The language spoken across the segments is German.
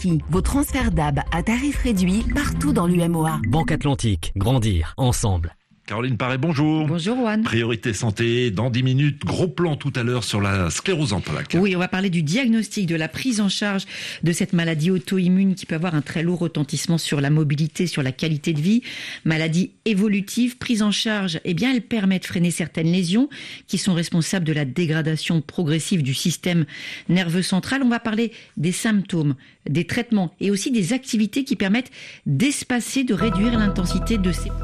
Banki, vos transferts DAB à tarif réduit partout dans l'UMOA. Banque Atlantique, grandir ensemble. Caroline Paré, bonjour. Bonjour Juan. Priorité santé, dans 10 minutes, gros plan tout à l'heure sur la sclérose en plaques. Oui, on va parler du diagnostic, de la prise en charge de cette maladie auto-immune qui peut avoir un très lourd retentissement sur la mobilité, sur la qualité de vie. Maladie évolutive, prise en charge, eh bien, elle permet de freiner certaines lésions qui sont responsables de la dégradation progressive du système nerveux central. On va parler des symptômes, des traitements et aussi des activités qui permettent d'espacer, de réduire l'intensité de ces...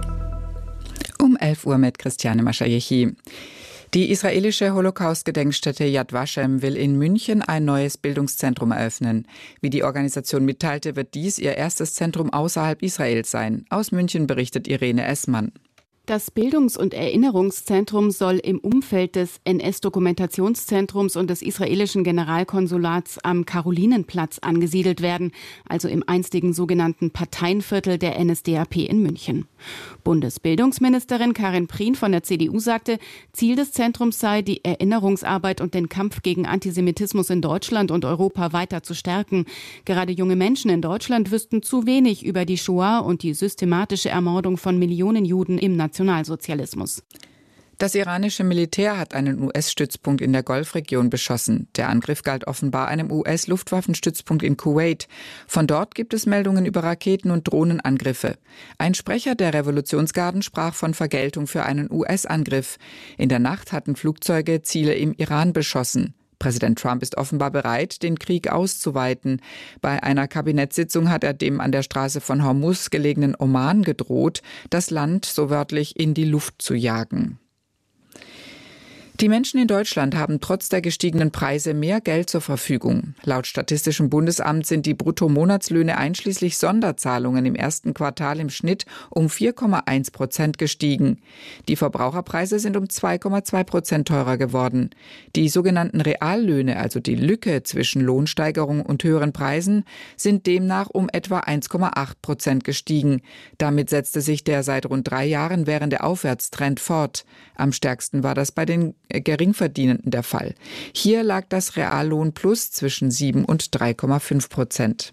11 Uhr mit Christiane Maschajechi. Die israelische Holocaust-Gedenkstätte Yad Vashem will in München ein neues Bildungszentrum eröffnen. Wie die Organisation mitteilte, wird dies ihr erstes Zentrum außerhalb Israels sein. Aus München berichtet Irene Essmann. Das Bildungs- und Erinnerungszentrum soll im Umfeld des NS-Dokumentationszentrums und des israelischen Generalkonsulats am Karolinenplatz angesiedelt werden, also im einstigen sogenannten Parteienviertel der NSDAP in München. Bundesbildungsministerin Karin Prien von der CDU sagte, Ziel des Zentrums sei, die Erinnerungsarbeit und den Kampf gegen Antisemitismus in Deutschland und Europa weiter zu stärken. Gerade junge Menschen in Deutschland wüssten zu wenig über die Shoah und die systematische Ermordung von Millionen Juden im Nationalsozialismus. Das iranische Militär hat einen US-Stützpunkt in der Golfregion beschossen. Der Angriff galt offenbar einem US-Luftwaffenstützpunkt in Kuwait. Von dort gibt es Meldungen über Raketen- und Drohnenangriffe. Ein Sprecher der Revolutionsgarden sprach von Vergeltung für einen US-Angriff. In der Nacht hatten Flugzeuge Ziele im Iran beschossen. Präsident Trump ist offenbar bereit, den Krieg auszuweiten. Bei einer Kabinettssitzung hat er dem an der Straße von Hormuz gelegenen Oman gedroht, das Land so wörtlich in die Luft zu jagen. Die Menschen in Deutschland haben trotz der gestiegenen Preise mehr Geld zur Verfügung. Laut Statistischem Bundesamt sind die Bruttomonatslöhne einschließlich Sonderzahlungen im ersten Quartal im Schnitt um 4,1% gestiegen. Die Verbraucherpreise sind um 2,2% teurer geworden. Die sogenannten Reallöhne, also die Lücke zwischen Lohnsteigerung und höheren Preisen, sind demnach um etwa 1,8% gestiegen. Damit setzte sich der seit rund 3 Jahren währende Aufwärtstrend fort. Am stärksten war das bei den Geringverdienenden der Fall. Hier lag das Reallohnplus zwischen 7 und 3,5%.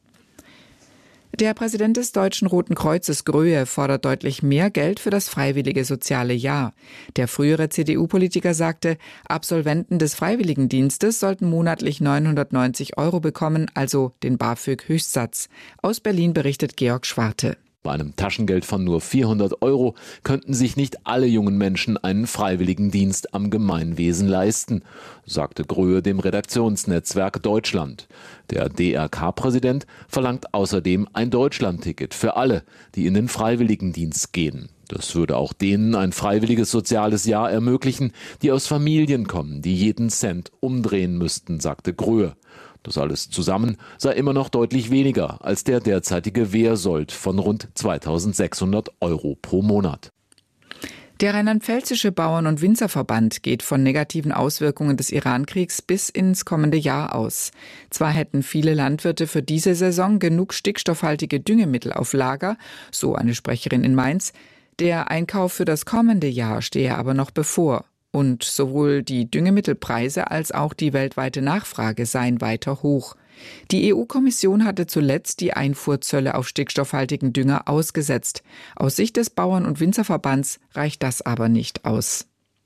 Der Präsident des Deutschen Roten Kreuzes, Gröhe, fordert deutlich mehr Geld für das freiwillige soziale Jahr. Der frühere CDU-Politiker sagte, Absolventen des Freiwilligendienstes sollten monatlich 990 € bekommen, also den BAföG-Höchstsatz. Aus Berlin berichtet Georg Schwarte. Bei einem Taschengeld von nur 400 € könnten sich nicht alle jungen Menschen einen Freiwilligendienst am Gemeinwesen leisten, sagte Gröhe dem Redaktionsnetzwerk Deutschland. Der DRK-Präsident verlangt außerdem ein Deutschlandticket für alle, die in den Freiwilligendienst gehen. Das würde auch denen ein freiwilliges soziales Jahr ermöglichen, die aus Familien kommen, die jeden Cent umdrehen müssten, sagte Gröhe. Das alles zusammen sei immer noch deutlich weniger als der derzeitige Wehrsold von rund 2.600 € pro Monat. Der Rheinland-Pfälzische Bauern- und Winzerverband geht von negativen Auswirkungen des Irankriegs bis ins kommende Jahr aus. Zwar hätten viele Landwirte für diese Saison genug stickstoffhaltige Düngemittel auf Lager, so eine Sprecherin in Mainz, der Einkauf für das kommende Jahr stehe aber noch bevor. Und sowohl die Düngemittelpreise als auch die weltweite Nachfrage seien weiter hoch. Die EU-Kommission hatte zuletzt die Einfuhrzölle auf stickstoffhaltigen Dünger ausgesetzt. Aus Sicht des Bauern- und Winzerverbands reicht das aber nicht aus.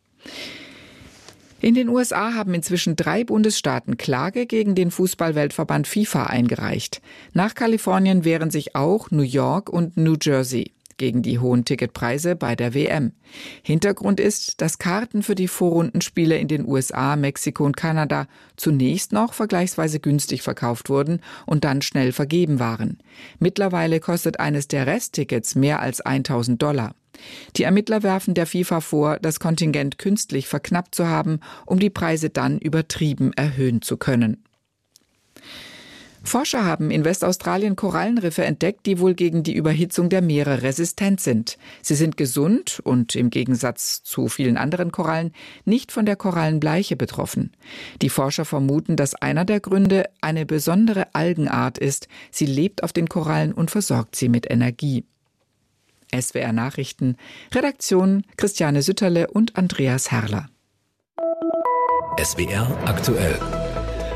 In den USA haben inzwischen 3 Bundesstaaten Klage gegen den Fußball-Weltverband FIFA eingereicht. Nach Kalifornien wehren sich auch New York und New Jersey gegen die hohen Ticketpreise bei der WM. Hintergrund ist, dass Karten für die Vorrundenspiele in den USA, Mexiko und Kanada zunächst noch vergleichsweise günstig verkauft wurden und dann schnell vergeben waren. Mittlerweile kostet eines der Resttickets mehr als $1.000. Die Ermittler werfen der FIFA vor, das Kontingent künstlich verknappt zu haben, um die Preise dann übertrieben erhöhen zu können. Forscher haben in Westaustralien Korallenriffe entdeckt, die wohl gegen die Überhitzung der Meere resistent sind. Sie sind gesund und im Gegensatz zu vielen anderen Korallen nicht von der Korallenbleiche betroffen. Die Forscher vermuten, dass einer der Gründe eine besondere Algenart ist. Sie lebt auf den Korallen und versorgt sie mit Energie. SWR Nachrichten, Redaktion Christiane Sütterle und Andreas Herrler. SWR aktuell.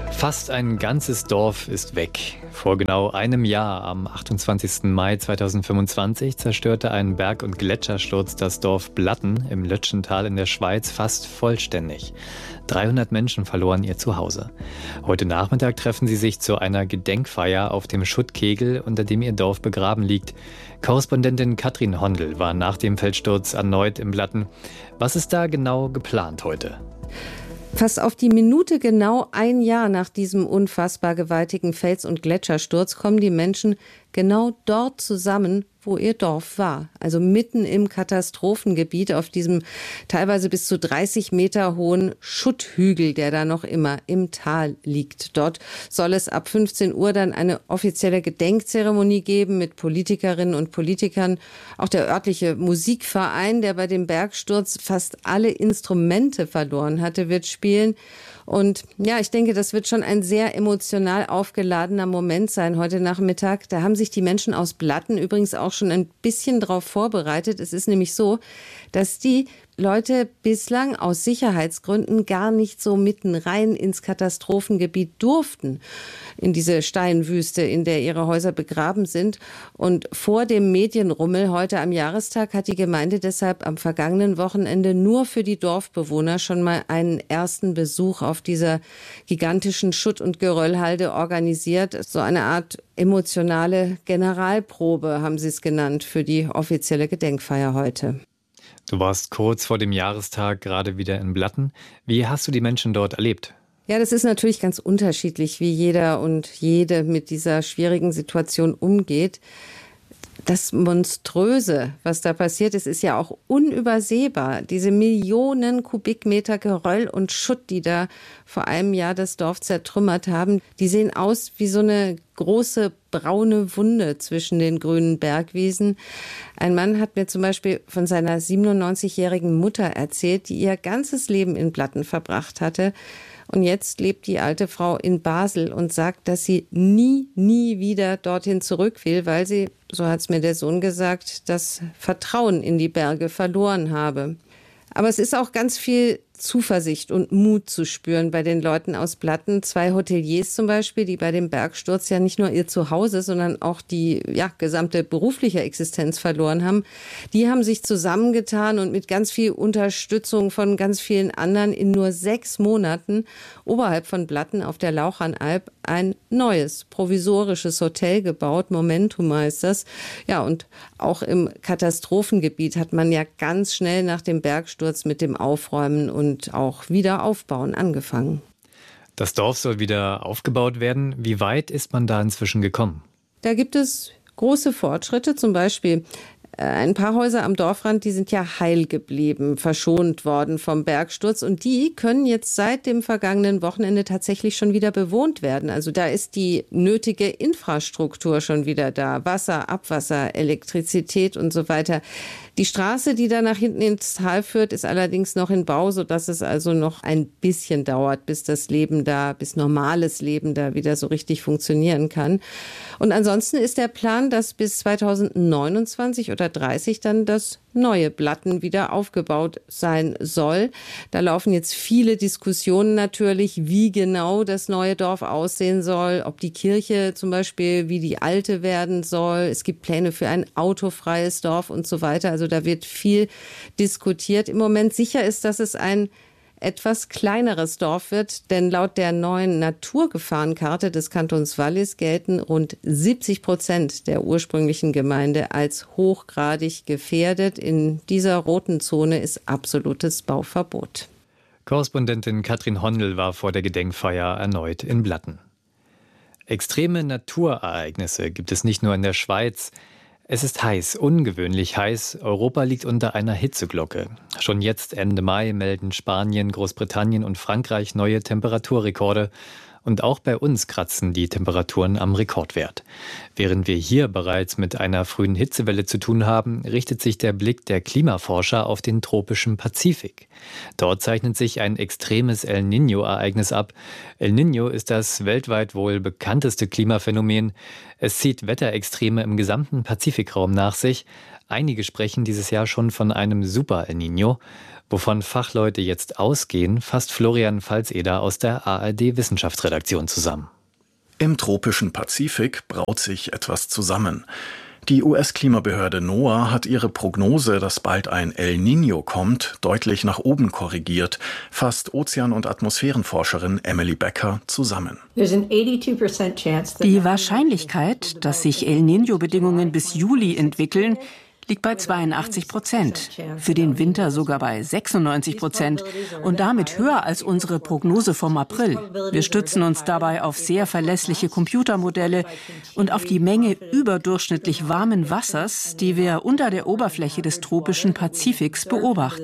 Fast ein ganzes Dorf ist weg. Vor genau einem Jahr, am 28. Mai 2025, zerstörte ein Berg- und Gletschersturz das Dorf Blatten im Lötschental in der Schweiz fast vollständig. 300 Menschen verloren ihr Zuhause. Heute Nachmittag treffen sie sich zu einer Gedenkfeier auf dem Schuttkegel, unter dem ihr Dorf begraben liegt. Korrespondentin Katrin Hondel war nach dem Feldsturz erneut im Blatten. Was ist da genau geplant heute? Fast auf die Minute genau ein Jahr nach diesem unfassbar gewaltigen Fels- und Gletschersturz kommen die Menschen genau dort zusammen, wo ihr Dorf war. Also mitten im Katastrophengebiet auf diesem teilweise bis zu 30 Meter hohen Schutthügel, der da noch immer im Tal liegt. Dort soll es ab 15 Uhr dann eine offizielle Gedenkzeremonie geben mit Politikerinnen und Politikern. Auch der örtliche Musikverein, der bei dem Bergsturz fast alle Instrumente verloren hatte, wird spielen. Und ja, ich denke, das wird schon ein sehr emotional aufgeladener Moment sein heute Nachmittag. Da haben sich die Menschen aus Blatten übrigens auch schon ein bisschen drauf vorbereitet. Es ist nämlich so, dass die Leute bislang aus Sicherheitsgründen gar nicht so mitten rein ins Katastrophengebiet durften, in diese Steinwüste, in der ihre Häuser begraben sind. Und vor dem Medienrummel heute am Jahrestag hat die Gemeinde deshalb am vergangenen Wochenende nur für die Dorfbewohner schon mal einen ersten Besuch auf dieser gigantischen Schutt- und Geröllhalde organisiert. So eine Art emotionale Generalprobe haben sie es genannt für die offizielle Gedenkfeier heute. Du warst kurz vor dem Jahrestag gerade wieder in Blatten. Wie hast du die Menschen dort erlebt? Ja, das ist natürlich ganz unterschiedlich, wie jeder und jede mit dieser schwierigen Situation umgeht. Das Monströse, was da passiert ist, ist ja auch unübersehbar. Diese Millionen Kubikmeter Geröll und Schutt, die da vor einem Jahr das Dorf zertrümmert haben, die sehen aus wie so eine große braune Wunde zwischen den grünen Bergwiesen. Ein Mann hat mir zum Beispiel von seiner 97-jährigen Mutter erzählt, die ihr ganzes Leben in Blatten verbracht hatte. Und jetzt lebt die alte Frau in Basel und sagt, dass sie nie wieder dorthin zurück will, weil sie, so hat es mir der Sohn gesagt, das Vertrauen in die Berge verloren habe. Aber es ist auch ganz viel Zuversicht und Mut zu spüren bei den Leuten aus Blatten. 2 Hoteliers zum Beispiel, die bei dem Bergsturz ja nicht nur ihr Zuhause, sondern auch die gesamte berufliche Existenz verloren haben. Die haben sich zusammengetan und mit ganz viel Unterstützung von ganz vielen anderen in nur 6 Monaten oberhalb von Blatten auf der Lauchernalb ein neues provisorisches Hotel gebaut. Momentum heißt das. Ja, und auch im Katastrophengebiet hat man ja ganz schnell nach dem Bergsturz mit dem Aufräumen und auch Wiederaufbauen angefangen. Das Dorf soll wieder aufgebaut werden. Wie weit ist man da inzwischen gekommen? Da gibt es große Fortschritte, zum Beispiel ein paar Häuser am Dorfrand, die sind ja heil geblieben, verschont worden vom Bergsturz. Und die können jetzt seit dem vergangenen Wochenende tatsächlich schon wieder bewohnt werden. Also da ist die nötige Infrastruktur schon wieder da. Wasser, Abwasser, Elektrizität und so weiter. Die Straße, die da nach hinten ins Tal führt, ist allerdings noch in Bau, sodass es also noch ein bisschen dauert, bis normales Leben da wieder so richtig funktionieren kann. Und ansonsten ist der Plan, dass bis 2029 oder 30 dann das neue Blatten wieder aufgebaut sein soll. Da laufen jetzt viele Diskussionen natürlich, wie genau das neue Dorf aussehen soll, ob die Kirche zum Beispiel wie die alte werden soll. Es gibt Pläne für ein autofreies Dorf und so weiter. Also da wird viel diskutiert. Im Moment sicher ist, dass es ein etwas kleineres Dorf wird, denn laut der neuen Naturgefahrenkarte des Kantons Wallis gelten rund 70% der ursprünglichen Gemeinde als hochgradig gefährdet. In dieser roten Zone ist absolutes Bauverbot. Korrespondentin Katrin Hondel war vor der Gedenkfeier erneut in Blatten. Extreme Naturereignisse gibt es nicht nur in der Schweiz. Es ist heiß, ungewöhnlich heiß. Europa liegt unter einer Hitzeglocke. Schon jetzt Ende Mai melden Spanien, Großbritannien und Frankreich neue Temperaturrekorde. Und auch bei uns kratzen die Temperaturen am Rekordwert. Während wir hier bereits mit einer frühen Hitzewelle zu tun haben, richtet sich der Blick der Klimaforscher auf den tropischen Pazifik. Dort zeichnet sich ein extremes El Niño-Ereignis ab. El Niño ist das weltweit wohl bekannteste Klimaphänomen. Es zieht Wetterextreme im gesamten Pazifikraum nach sich. Einige sprechen dieses Jahr schon von einem Super El Niño. Wovon Fachleute jetzt ausgehen, fasst Florian Pfalzeder aus der ARD-Wissenschaftsredaktion zusammen. Im tropischen Pazifik braut sich etwas zusammen. Die US-Klimabehörde NOAA hat ihre Prognose, dass bald ein El Niño kommt, deutlich nach oben korrigiert, fasst Ozean- und Atmosphärenforscherin Emily Becker zusammen. Die Wahrscheinlichkeit, dass sich El Niño-Bedingungen bis Juli entwickeln, liegt bei 82%, für den Winter sogar bei 96% und damit höher als unsere Prognose vom April. Wir stützen uns dabei auf sehr verlässliche Computermodelle und auf die Menge überdurchschnittlich warmen Wassers, die wir unter der Oberfläche des tropischen Pazifiks beobachten.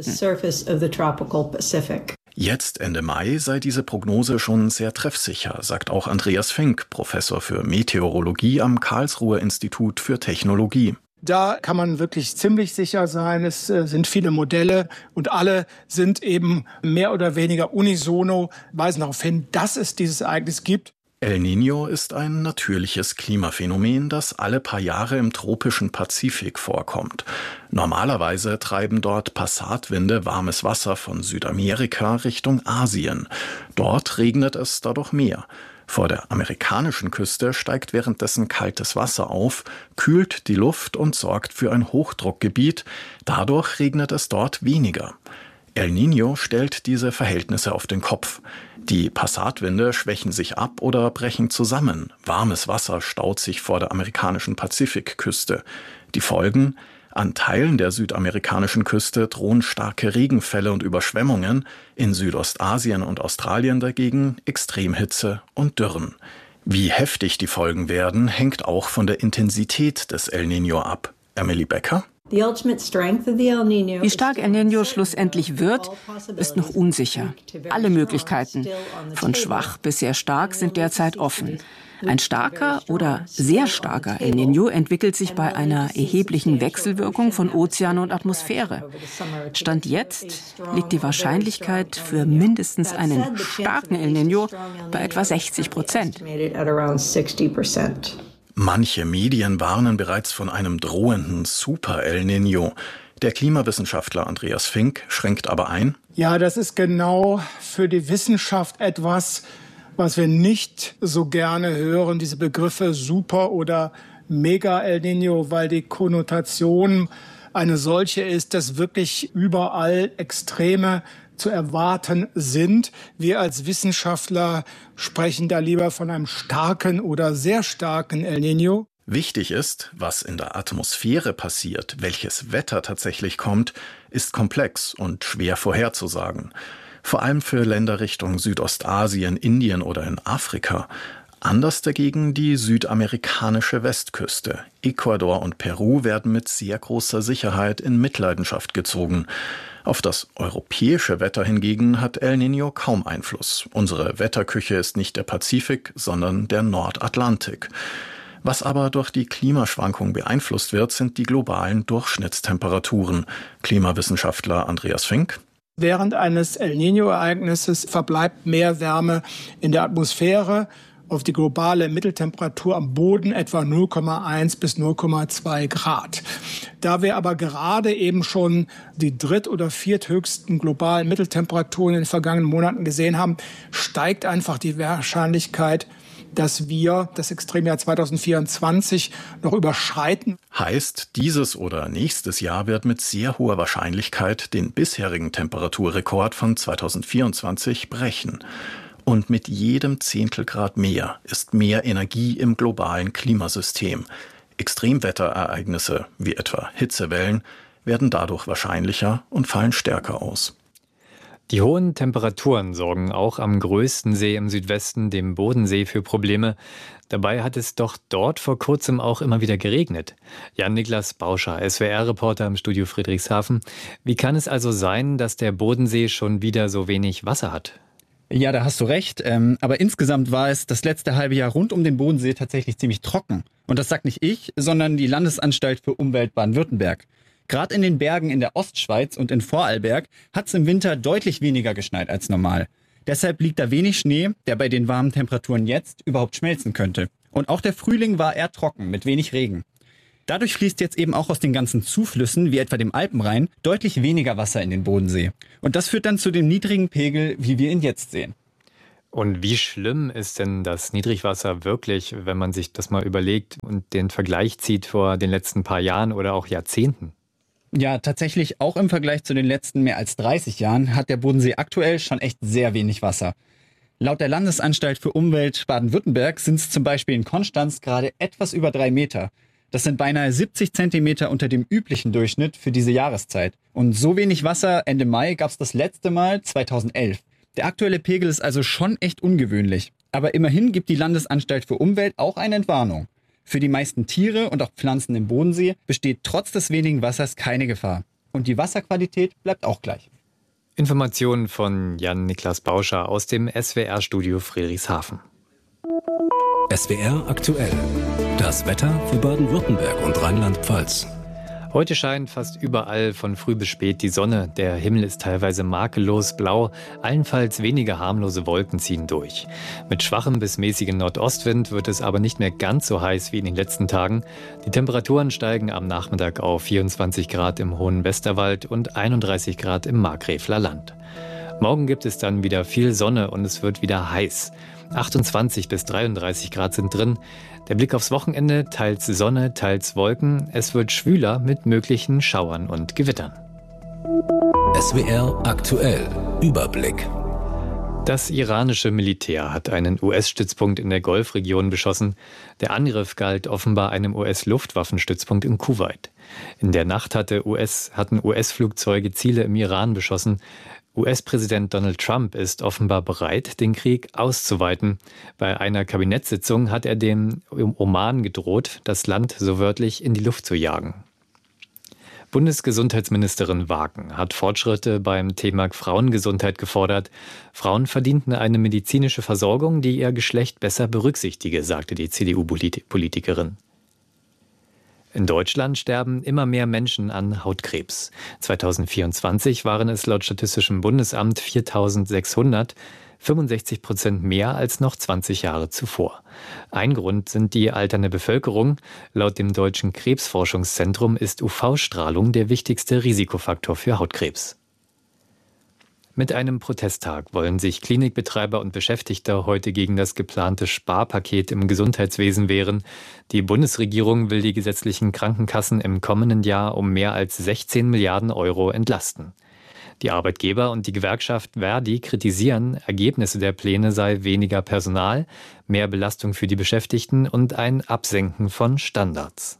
Jetzt, Ende Mai, sei diese Prognose schon sehr treffsicher, sagt auch Andreas Fink, Professor für Meteorologie am Karlsruher Institut für Technologie. Da kann man wirklich ziemlich sicher sein. Es sind viele Modelle und alle sind eben mehr oder weniger unisono, weisen darauf hin, dass es dieses Ereignis gibt. El Niño ist ein natürliches Klimaphänomen, das alle paar Jahre im tropischen Pazifik vorkommt. Normalerweise treiben dort Passatwinde warmes Wasser von Südamerika Richtung Asien. Dort regnet es dadurch mehr. Vor der amerikanischen Küste steigt währenddessen kaltes Wasser auf, kühlt die Luft und sorgt für ein Hochdruckgebiet. Dadurch regnet es dort weniger. El Niño stellt diese Verhältnisse auf den Kopf. Die Passatwinde schwächen sich ab oder brechen zusammen. Warmes Wasser staut sich vor der amerikanischen Pazifikküste. Die Folgen? An Teilen der südamerikanischen Küste drohen starke Regenfälle und Überschwemmungen, in Südostasien und Australien dagegen Extremhitze und Dürren. Wie heftig die Folgen werden, hängt auch von der Intensität des El Niño ab. Emily Becker? Wie stark El Niño schlussendlich wird, ist noch unsicher. Alle Möglichkeiten, von schwach bis sehr stark, sind derzeit offen. Ein starker oder sehr starker El Niño entwickelt sich bei einer erheblichen Wechselwirkung von Ozean und Atmosphäre. Stand jetzt liegt die Wahrscheinlichkeit für mindestens einen starken El Niño bei etwa 60%. Manche Medien warnen bereits von einem drohenden Super El Niño. Der Klimawissenschaftler Andreas Fink schränkt aber ein. Ja, das ist genau für die Wissenschaft etwas, was wir nicht so gerne hören, diese Begriffe Super oder Mega El Niño, weil die Konnotation eine solche ist, dass wirklich überall Extreme zu erwarten sind. Wir als Wissenschaftler sprechen da lieber von einem starken oder sehr starken El Niño. Wichtig ist, was in der Atmosphäre passiert, welches Wetter tatsächlich kommt, ist komplex und schwer vorherzusagen. Vor allem für Länder Richtung Südostasien, Indien oder in Afrika. Anders dagegen die südamerikanische Westküste. Ecuador und Peru werden mit sehr großer Sicherheit in Mitleidenschaft gezogen. Auf das europäische Wetter hingegen hat El Niño kaum Einfluss. Unsere Wetterküche ist nicht der Pazifik, sondern der Nordatlantik. Was aber durch die Klimaschwankung beeinflusst wird, sind die globalen Durchschnittstemperaturen. Klimawissenschaftler Andreas Fink. Während eines El Niño-Ereignisses verbleibt mehr Wärme in der Atmosphäre. Auf die globale Mitteltemperatur am Boden etwa 0,1 bis 0,2 Grad. Da wir aber gerade eben schon die dritt- oder vierthöchsten globalen Mitteltemperaturen in den vergangenen Monaten gesehen haben, steigt einfach die Wahrscheinlichkeit, dass wir das Extremjahr 2024 noch überschreiten. Heißt, dieses oder nächstes Jahr wird mit sehr hoher Wahrscheinlichkeit den bisherigen Temperaturrekord von 2024 brechen. Und mit jedem Zehntelgrad mehr ist mehr Energie im globalen Klimasystem. Extremwetterereignisse, wie etwa Hitzewellen, werden dadurch wahrscheinlicher und fallen stärker aus. Die hohen Temperaturen sorgen auch am größten See im Südwesten, dem Bodensee, für Probleme. Dabei hat es doch dort vor kurzem auch immer wieder geregnet. Jan-Niklas Bauscher, SWR-Reporter im Studio Friedrichshafen. Wie kann es also sein, dass der Bodensee schon wieder so wenig Wasser hat? Ja, da hast du recht. Aber insgesamt war es das letzte halbe Jahr rund um den Bodensee tatsächlich ziemlich trocken. Und das sagt nicht ich, sondern die Landesanstalt für Umwelt Baden-Württemberg. Gerade in den Bergen in der Ostschweiz und in Vorarlberg hat es im Winter deutlich weniger geschneit als normal. Deshalb liegt da wenig Schnee, der bei den warmen Temperaturen jetzt überhaupt schmelzen könnte. Und auch der Frühling war eher trocken, mit wenig Regen. Dadurch fließt jetzt eben auch aus den ganzen Zuflüssen, wie etwa dem Alpenrhein, deutlich weniger Wasser in den Bodensee. Und das führt dann zu dem niedrigen Pegel, wie wir ihn jetzt sehen. Und wie schlimm ist denn das Niedrigwasser wirklich, wenn man sich das mal überlegt und den Vergleich zieht vor den letzten paar Jahren oder auch Jahrzehnten? Ja, tatsächlich auch im Vergleich zu den letzten mehr als 30 Jahren hat der Bodensee aktuell schon echt sehr wenig Wasser. Laut der Landesanstalt für Umwelt Baden-Württemberg sind es zum Beispiel in Konstanz gerade etwas über 3 Meter. Das sind beinahe 70 Zentimeter unter dem üblichen Durchschnitt für diese Jahreszeit. Und so wenig Wasser Ende Mai gab es das letzte Mal 2011. Der aktuelle Pegel ist also schon echt ungewöhnlich. Aber immerhin gibt die Landesanstalt für Umwelt auch eine Entwarnung. Für die meisten Tiere und auch Pflanzen im Bodensee besteht trotz des wenigen Wassers keine Gefahr. Und die Wasserqualität bleibt auch gleich. Informationen von Jan-Niklas Bauscher aus dem SWR-Studio Friedrichshafen. SWR aktuell. Das Wetter für Baden-Württemberg und Rheinland-Pfalz. Heute scheint fast überall von früh bis spät die Sonne. Der Himmel ist teilweise makellos blau. Allenfalls wenige harmlose Wolken ziehen durch. Mit schwachem bis mäßigem Nordostwind wird es aber nicht mehr ganz so heiß wie in den letzten Tagen. Die Temperaturen steigen am Nachmittag auf 24 Grad im Hohen Westerwald und 31 Grad im Markgräfler Land. Morgen gibt es dann wieder viel Sonne und es wird wieder heiß. 28 bis 33 Grad sind drin. Der Blick aufs Wochenende, teils Sonne, teils Wolken. Es wird schwüler mit möglichen Schauern und Gewittern. SWR aktuell. Überblick. Das iranische Militär hat einen US-Stützpunkt in der Golfregion beschossen. Der Angriff galt offenbar einem US-Luftwaffenstützpunkt in Kuwait. In der Nacht hatten US-Flugzeuge Ziele im Iran beschossen. US-Präsident Donald Trump ist offenbar bereit, den Krieg auszuweiten. Bei einer Kabinettssitzung hat er dem Oman gedroht, das Land so wörtlich in die Luft zu jagen. Bundesgesundheitsministerin Wagen hat Fortschritte beim Thema Frauengesundheit gefordert. Frauen verdienten eine medizinische Versorgung, die ihr Geschlecht besser berücksichtige, sagte die CDU-Politikerin. In Deutschland sterben immer mehr Menschen an Hautkrebs. 2024 waren es laut Statistischem Bundesamt 4.600, 65% mehr als noch 20 Jahre zuvor. Ein Grund sind die alternde Bevölkerung. Laut dem Deutschen Krebsforschungszentrum ist UV-Strahlung der wichtigste Risikofaktor für Hautkrebs. Mit einem Protesttag wollen sich Klinikbetreiber und Beschäftigte heute gegen das geplante Sparpaket im Gesundheitswesen wehren. Die Bundesregierung will die gesetzlichen Krankenkassen im kommenden Jahr um mehr als 16 Milliarden Euro entlasten. Die Arbeitgeber und die Gewerkschaft Verdi kritisieren, Ergebnisse der Pläne sei weniger Personal, mehr Belastung für die Beschäftigten und ein Absenken von Standards.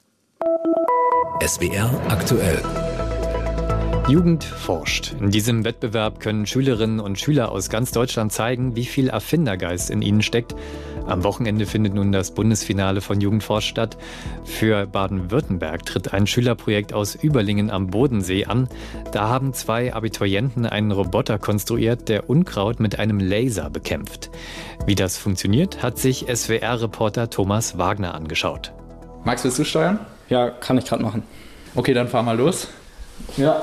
SWR aktuell. Jugend forscht. In diesem Wettbewerb können Schülerinnen und Schüler aus ganz Deutschland zeigen, wie viel Erfindergeist in ihnen steckt. Am Wochenende findet nun das Bundesfinale von Jugend forscht statt. Für Baden-Württemberg tritt ein Schülerprojekt aus Überlingen am Bodensee an. Da haben 2 Abiturienten einen Roboter konstruiert, der Unkraut mit einem Laser bekämpft. Wie das funktioniert, hat sich SWR-Reporter Thomas Wagner angeschaut. Max, willst du steuern? Ja, kann ich gerade machen. Okay, dann fahr mal los. Ja.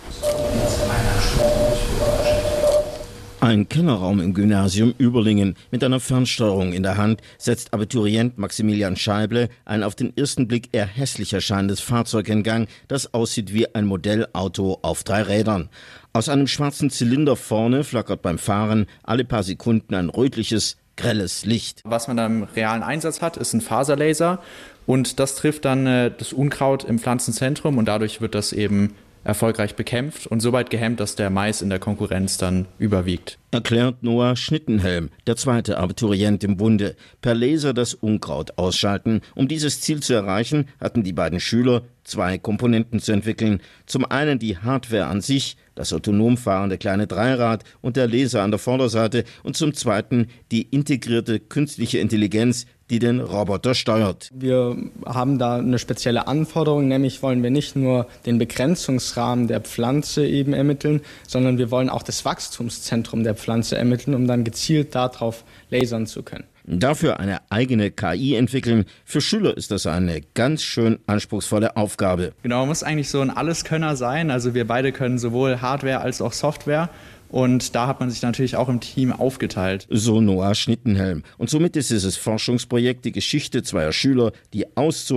Ein Kellerraum im Gymnasium Überlingen. Mit einer Fernsteuerung in der Hand setzt Abiturient Maximilian Scheible ein auf den ersten Blick eher hässlich erscheinendes Fahrzeug in Gang, das aussieht wie ein Modellauto auf 3 Rädern. Aus einem schwarzen Zylinder vorne flackert beim Fahren alle paar Sekunden ein rötliches, grelles Licht. Was man da im realen Einsatz hat, ist ein Faserlaser und das trifft dann das Unkraut im Pflanzenzentrum und dadurch wird das eben erfolgreich bekämpft und so weit gehemmt, dass der Mais in der Konkurrenz dann überwiegt. Erklärt Noah Schnittenhelm, der 2. Abiturient im Bunde. Per Laser das Unkraut ausschalten. Um dieses Ziel zu erreichen, hatten die beiden Schüler 2 Komponenten zu entwickeln. Zum einen die Hardware an sich, das autonom fahrende kleine Dreirad und der Laser an der Vorderseite und zum zweiten die integrierte künstliche Intelligenz, die den Roboter steuert. Wir haben da eine spezielle Anforderung, nämlich wollen wir nicht nur den Begrenzungsrahmen der Pflanze eben ermitteln, sondern wir wollen auch das Wachstumszentrum der Pflanze ermitteln, um dann gezielt darauf lasern zu können. Dafür eine eigene KI entwickeln. Für Schüler ist das eine ganz schön anspruchsvolle Aufgabe. Genau, man muss eigentlich so ein Alleskönner sein. Also wir beide können sowohl Hardware als auch Software. Und da hat man sich natürlich auch im Team aufgeteilt. So Noah Schnittenhelm. Und somit ist dieses Forschungsprojekt die Geschichte 2 Schüler, die auszogen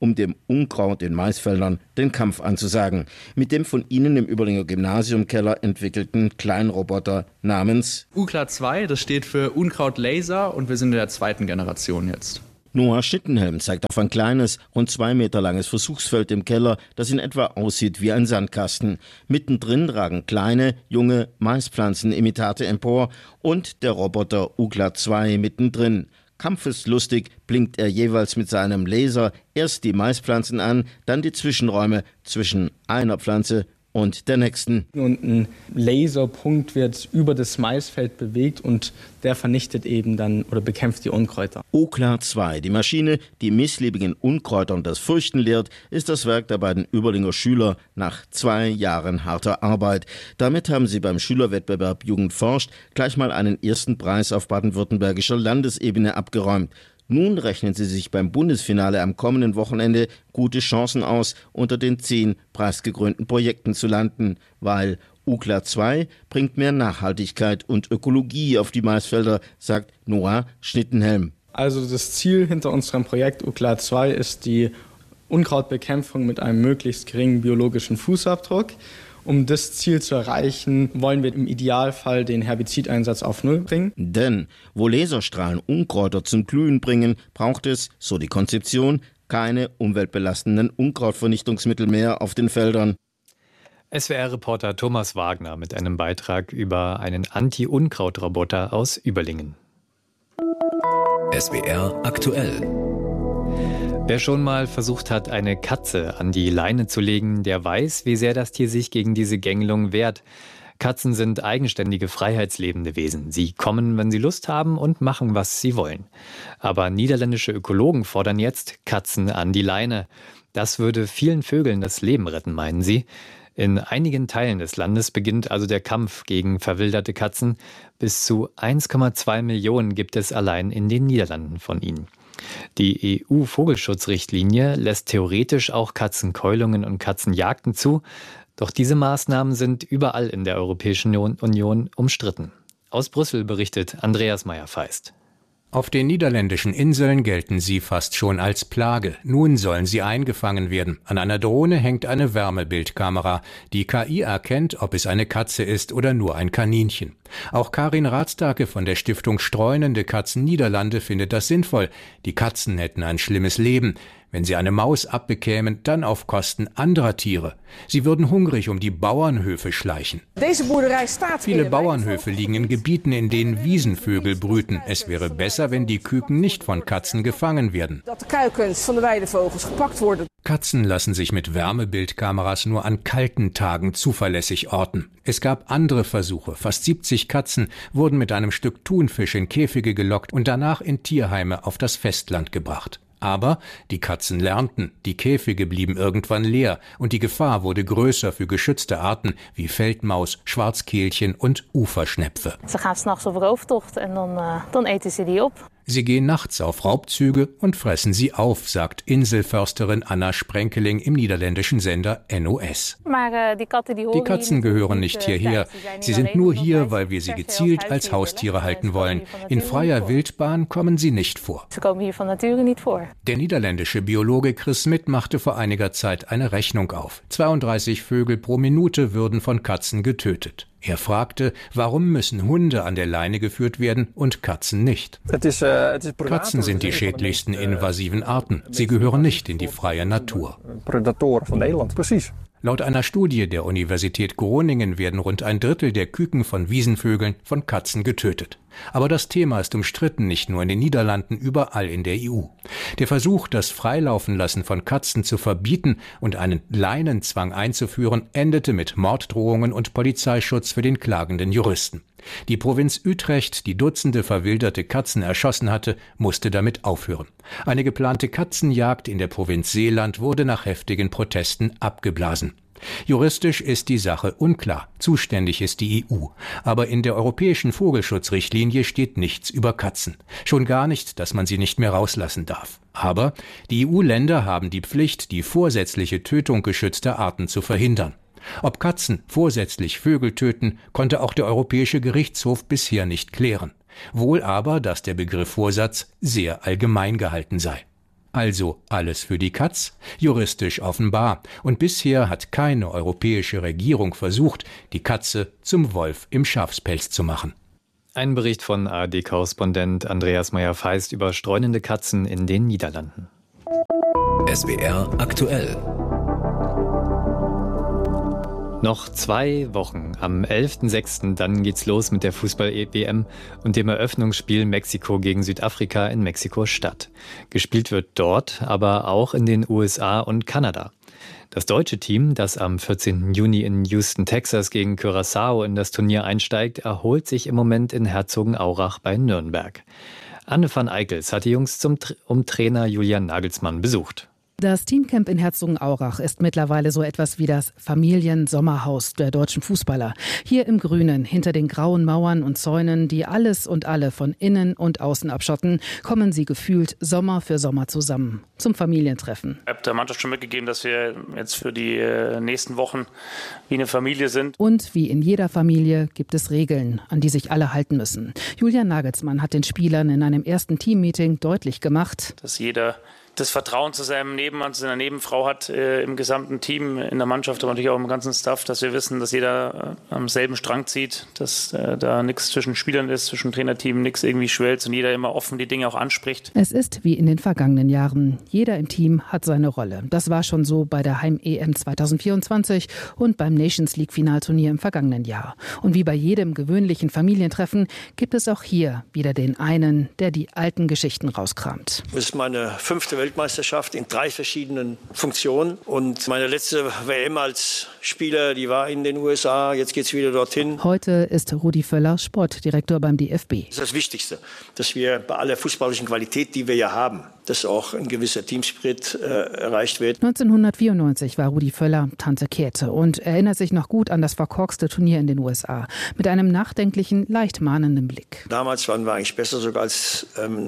um dem Unkraut in Maisfeldern den Kampf anzusagen. Mit dem von ihnen im Überlinger Gymnasiumkeller entwickelten Kleinroboter namens UKLA 2, das steht für Unkrautlaser und wir sind in der 2. Generation jetzt. Noah Schnittenhelm zeigt auf ein kleines, rund 2 Meter langes Versuchsfeld im Keller, das in etwa aussieht wie ein Sandkasten. Mittendrin ragen kleine, junge Maispflanzenimitate empor und der Roboter UKLA 2 mittendrin. Kampfeslustig blinkt er jeweils mit seinem Laser erst die Maispflanzen an, dann die Zwischenräume zwischen einer Pflanze und der nächsten. Und ein Laserpunkt wird über das Maisfeld bewegt und der vernichtet eben dann oder bekämpft die Unkräuter. UKLA 2, die Maschine, die missliebigen Unkräutern das Fürchten lehrt, ist das Werk der beiden Überlinger Schüler nach 2 Jahren harter Arbeit. Damit haben sie beim Schülerwettbewerb Jugend forscht gleich mal einen ersten Preis auf baden-württembergischer Landesebene abgeräumt. Nun rechnen sie sich beim Bundesfinale am kommenden Wochenende gute Chancen aus, unter den 10 preisgekrönten Projekten zu landen, weil UKLA 2 bringt mehr Nachhaltigkeit und Ökologie auf die Maisfelder, sagt Noah Schnittenhelm. Also das Ziel hinter unserem Projekt UKLA 2 ist die Unkrautbekämpfung mit einem möglichst geringen biologischen Fußabdruck. Um das Ziel zu erreichen, wollen wir im Idealfall den Herbizideinsatz auf Null bringen. Denn wo Laserstrahlen Unkräuter zum Glühen bringen, braucht es, so die Konzeption, keine umweltbelastenden Unkrautvernichtungsmittel mehr auf den Feldern. SWR-Reporter Thomas Wagner mit einem Beitrag über einen Anti-Unkraut-Roboter aus Überlingen. SWR aktuell. Wer schon mal versucht hat, eine Katze an die Leine zu legen, der weiß, wie sehr das Tier sich gegen diese Gängelung wehrt. Katzen sind eigenständige, freiheitslebende Wesen. Sie kommen, wenn sie Lust haben und machen, was sie wollen. Aber niederländische Ökologen fordern jetzt Katzen an die Leine. Das würde vielen Vögeln das Leben retten, meinen sie. In einigen Teilen des Landes beginnt also der Kampf gegen verwilderte Katzen. Bis zu 1,2 Millionen gibt es allein in den Niederlanden von ihnen. Die EU-Vogelschutzrichtlinie lässt theoretisch auch Katzenkeulungen und Katzenjagden zu, doch diese Maßnahmen sind überall in der Europäischen Union umstritten. Aus Brüssel berichtet Andreas Meyer-Feist. Auf den niederländischen Inseln gelten sie fast schon als Plage. Nun sollen sie eingefangen werden. An einer Drohne hängt eine Wärmebildkamera. Die KI erkennt, ob es eine Katze ist oder nur ein Kaninchen. Auch Karin Rathstake von der Stiftung Streunende Katzen Niederlande findet das sinnvoll. Die Katzen hätten ein schlimmes Leben. Wenn sie eine Maus abbekämen, dann auf Kosten anderer Tiere. Sie würden hungrig um die Bauernhöfe schleichen. Viele Bauernhöfe liegen in Gebieten, in denen Wiesenvögel brüten. Es wäre besser, wenn die Küken nicht von Katzen gefangen werden. Katzen lassen sich mit Wärmebildkameras nur an kalten Tagen zuverlässig orten. Es gab andere Versuche. Fast 70 Katzen wurden mit einem Stück Thunfisch in Käfige gelockt und danach in Tierheime auf das Festland gebracht. Aber die Katzen lernten, die Käfige blieben irgendwann leer und die Gefahr wurde größer für geschützte Arten wie Feldmaus, Schwarzkehlchen und Uferschnepfe. Sie gaan 's nachts auf Rauftocht und dann eten sie die op. Sie gehen nachts auf Raubzüge und fressen sie auf, sagt Inselförsterin Anna Sprenkeling im niederländischen Sender NOS. Die Katzen gehören nicht hierher. Sie sind nur hier, weil wir sie gezielt als Haustiere halten wollen. In freier Wildbahn kommen sie nicht vor. Der niederländische Biologe Chris Smit machte vor einiger Zeit eine Rechnung auf. 32 Vögel pro Minute würden von Katzen getötet. Er fragte, warum müssen Hunde an der Leine geführt werden und Katzen nicht? Katzen sind die schädlichsten invasiven Arten. Sie gehören nicht in die freie Natur. Laut einer Studie der Universität Groningen werden rund 1/3 der Küken von Wiesenvögeln von Katzen getötet. Aber das Thema ist umstritten, nicht nur in den Niederlanden, überall in der EU. Der Versuch, das Freilaufenlassen von Katzen zu verbieten und einen Leinenzwang einzuführen, endete mit Morddrohungen und Polizeischutz für den klagenden Juristen. Die Provinz Utrecht, die Dutzende verwilderte Katzen erschossen hatte, musste damit aufhören. Eine geplante Katzenjagd in der Provinz Zeeland wurde nach heftigen Protesten abgeblasen. Juristisch ist die Sache unklar. Zuständig ist die EU. Aber in der europäischen Vogelschutzrichtlinie steht nichts über Katzen. Schon gar nicht, dass man sie nicht mehr rauslassen darf. Aber die EU-Länder haben die Pflicht, die vorsätzliche Tötung geschützter Arten zu verhindern. Ob Katzen vorsätzlich Vögel töten, konnte auch der Europäische Gerichtshof bisher nicht klären. Wohl aber, dass der Begriff Vorsatz sehr allgemein gehalten sei. Also alles für die Katz? Juristisch offenbar. Und bisher hat keine europäische Regierung versucht, die Katze zum Wolf im Schafspelz zu machen. Ein Bericht von ARD-Korrespondent Andreas Meyer-Feist über streunende Katzen in den Niederlanden. SWR aktuell. Noch 2 Wochen. Am 11.06. dann geht's los mit der Fußball-WM und dem Eröffnungsspiel Mexiko gegen Südafrika in Mexiko-Stadt. Gespielt wird dort, aber auch in den USA und Kanada. Das deutsche Team, das am 14. Juni in Houston, Texas gegen Curaçao in das Turnier einsteigt, erholt sich im Moment in Herzogenaurach bei Nürnberg. Anne van Eickels hat die Jungs um Trainer Julian Nagelsmann besucht. Das Teamcamp in Herzogenaurach ist mittlerweile so etwas wie das Familiensommerhaus der deutschen Fußballer. Hier im Grünen, hinter den grauen Mauern und Zäunen, die alles und alle von innen und außen abschotten, kommen sie gefühlt Sommer für Sommer zusammen zum Familientreffen. Ich habe der Mannschaft schon mitgegeben, dass wir jetzt für die nächsten Wochen wie eine Familie sind. Und wie in jeder Familie gibt es Regeln, an die sich alle halten müssen. Julian Nagelsmann hat den Spielern in einem ersten Teammeeting deutlich gemacht, dass jeder das Vertrauen zu seinem Nebenmann, zu seiner Nebenfrau hat im gesamten Team, in der Mannschaft, aber natürlich auch im ganzen Staff, dass wir wissen, dass jeder am selben Strang zieht, dass da nichts zwischen Spielern ist, zwischen Trainerteam, nichts irgendwie schwelzt und jeder immer offen die Dinge auch anspricht. Es ist wie in den vergangenen Jahren. Jeder im Team hat seine Rolle. Das war schon so bei der Heim-EM 2024 und beim Nations-League-Finalturnier im vergangenen Jahr. Und wie bei jedem gewöhnlichen Familientreffen gibt es auch hier wieder den einen, der die alten Geschichten rauskramt. Das ist meine 5. Weltmeisterschaft in 3 verschiedenen Funktionen. Und meine letzte WM als Spieler, die war in den USA. Jetzt geht es wieder dorthin. Heute ist Rudi Völler Sportdirektor beim DFB. Das ist das Wichtigste, dass wir bei aller fußballerischen Qualität, die wir ja haben, dass auch ein gewisser Teamspirit erreicht wird. 1994 war Rudi Völler Tante Käthe und erinnert sich noch gut an das verkorkste Turnier in den USA. Mit einem nachdenklichen, leicht mahnenden Blick. Damals waren wir eigentlich besser sogar als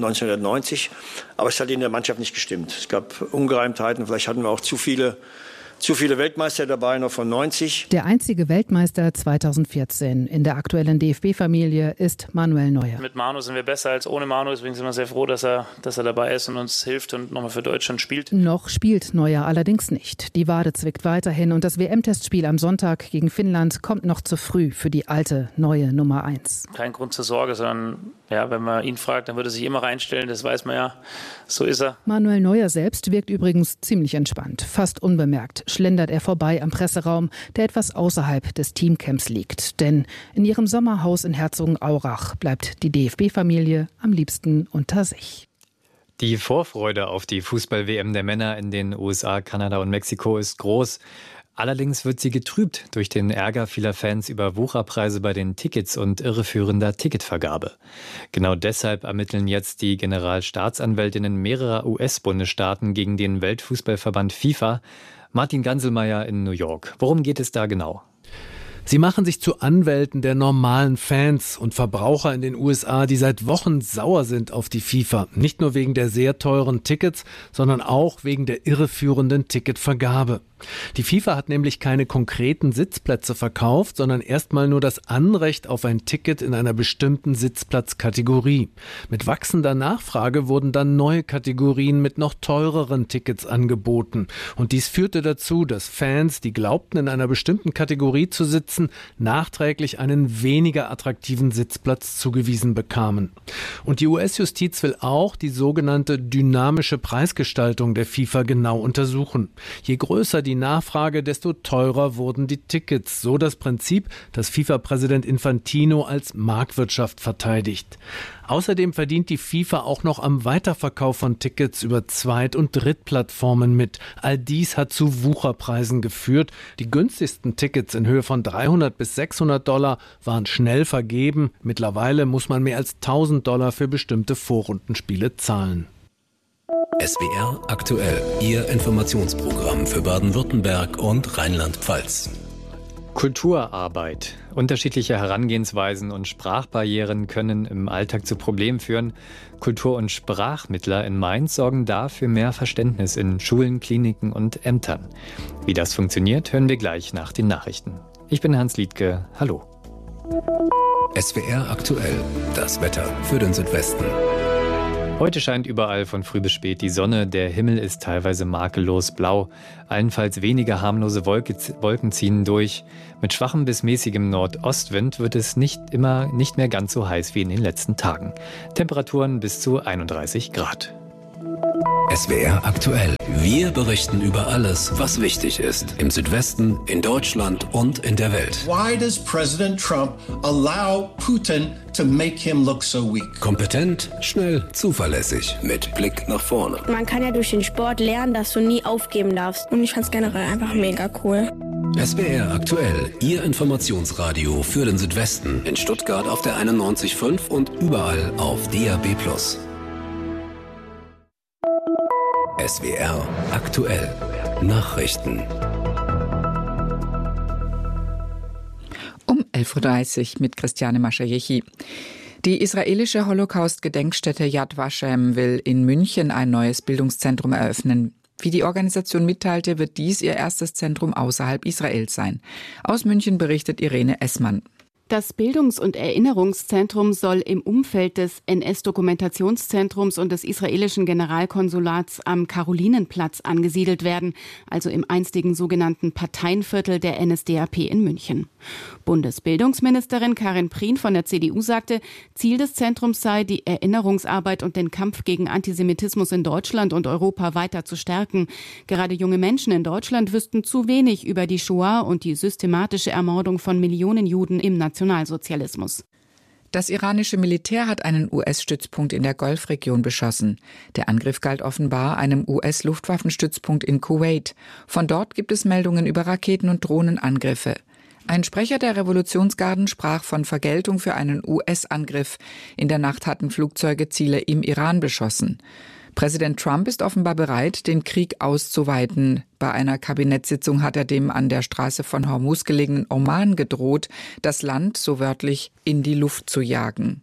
1990. Aber es hat in der Mannschaft nicht gestimmt. Es gab Ungereimtheiten, vielleicht hatten wir auch zu viele Weltmeister dabei, noch von 90. Der einzige Weltmeister 2014 in der aktuellen DFB-Familie ist Manuel Neuer. Mit Manu sind wir besser als ohne Manu, deswegen sind wir sehr froh, dass er dabei ist und uns hilft und nochmal für Deutschland spielt. Noch spielt Neuer allerdings nicht. Die Wade zwickt weiterhin und das WM-Testspiel am Sonntag gegen Finnland kommt noch zu früh für die alte, neue Nummer 1. Kein Grund zur Sorge, sondern ja, wenn man ihn fragt, dann würde er sich immer reinstellen, das weiß man ja, so ist er. Manuel Neuer selbst wirkt übrigens ziemlich entspannt, fast unbemerkt schlendert er vorbei am Presseraum, der etwas außerhalb des Teamcamps liegt. Denn in ihrem Sommerhaus in Herzogenaurach bleibt die DFB-Familie am liebsten unter sich. Die Vorfreude auf die Fußball-WM der Männer in den USA, Kanada und Mexiko ist groß. Allerdings wird sie getrübt durch den Ärger vieler Fans über Wucherpreise bei den Tickets und irreführender Ticketvergabe. Genau deshalb ermitteln jetzt die Generalstaatsanwältinnen mehrerer US-Bundesstaaten gegen den Weltfußballverband FIFA. Martin Ganselmeier in New York. Worum geht es da genau? Sie machen sich zu Anwälten der normalen Fans und Verbraucher in den USA, die seit Wochen sauer sind auf die FIFA. Nicht nur wegen der sehr teuren Tickets, sondern auch wegen der irreführenden Ticketvergabe. Die FIFA hat nämlich keine konkreten Sitzplätze verkauft, sondern erstmal nur das Anrecht auf ein Ticket in einer bestimmten Sitzplatzkategorie. Mit wachsender Nachfrage wurden dann neue Kategorien mit noch teureren Tickets angeboten. Und dies führte dazu, dass Fans, die glaubten, in einer bestimmten Kategorie zu sitzen, nachträglich einen weniger attraktiven Sitzplatz zugewiesen bekamen. Und die US-Justiz will auch die sogenannte dynamische Preisgestaltung der FIFA genau untersuchen. Je größer die Nachfrage, desto teurer wurden die Tickets. So das Prinzip, das FIFA-Präsident Infantino als Marktwirtschaft verteidigt. Außerdem verdient die FIFA auch noch am Weiterverkauf von Tickets über Zweit- und Drittplattformen mit. All dies hat zu Wucherpreisen geführt. Die günstigsten Tickets in Höhe von $300 bis $600 waren schnell vergeben. Mittlerweile muss man mehr als $1.000 für bestimmte Vorrundenspiele zahlen. SWR aktuell, Ihr Informationsprogramm für Baden-Württemberg und Rheinland-Pfalz. Kulturarbeit. Unterschiedliche Herangehensweisen und Sprachbarrieren können im Alltag zu Problemen führen. Kultur- und Sprachmittler in Mainz sorgen da für mehr Verständnis in Schulen, Kliniken und Ämtern. Wie das funktioniert, hören wir gleich nach den Nachrichten. Ich bin Hans Liedke. Hallo. SWR aktuell, das Wetter für den Südwesten. Heute scheint überall von früh bis spät die Sonne, der Himmel ist teilweise makellos blau. Allenfalls wenige harmlose Wolken ziehen durch. Mit schwachem bis mäßigem Nordostwind wird es nicht mehr ganz so heiß wie in den letzten Tagen. Temperaturen bis zu 31 Grad. SWR aktuell. Wir berichten über alles, was wichtig ist. Im Südwesten, in Deutschland und in der Welt. Why does President Trump allow Putin to make him look so weak? Kompetent, schnell, zuverlässig, mit Blick nach vorne. Man kann ja durch den Sport lernen, dass du nie aufgeben darfst. Und ich fand es generell einfach mega cool. SWR aktuell, Ihr Informationsradio für den Südwesten. In Stuttgart auf der 91.5 und überall auf DAB+. SWR aktuell. Nachrichten. Um 11.30 Uhr mit Christiane Maschajechi. Die israelische Holocaust-Gedenkstätte Yad Vashem will in München ein neues Bildungszentrum eröffnen. Wie die Organisation mitteilte, wird dies ihr erstes Zentrum außerhalb Israels sein. Aus München berichtet Irene Essmann. Das Bildungs- und Erinnerungszentrum soll im Umfeld des NS-Dokumentationszentrums und des israelischen Generalkonsulats am Karolinenplatz angesiedelt werden, also im einstigen sogenannten Parteienviertel der NSDAP in München. Bundesbildungsministerin Karin Prien von der CDU sagte, Ziel des Zentrums sei, die Erinnerungsarbeit und den Kampf gegen Antisemitismus in Deutschland und Europa weiter zu stärken. Gerade junge Menschen in Deutschland wüssten zu wenig über die Shoah und die systematische Ermordung von Millionen Juden im Nationalsozialismus. Das iranische Militär hat einen US-Stützpunkt in der Golfregion beschossen. Der Angriff galt offenbar einem US-Luftwaffenstützpunkt in Kuwait. Von dort gibt es Meldungen über Raketen- und Drohnenangriffe. Ein Sprecher der Revolutionsgarden sprach von Vergeltung für einen US-Angriff. In der Nacht hatten Flugzeuge Ziele im Iran beschossen. Präsident Trump ist offenbar bereit, den Krieg auszuweiten. Bei einer Kabinettssitzung hat er dem an der Straße von Hormuz gelegenen Oman gedroht, das Land so wörtlich in die Luft zu jagen.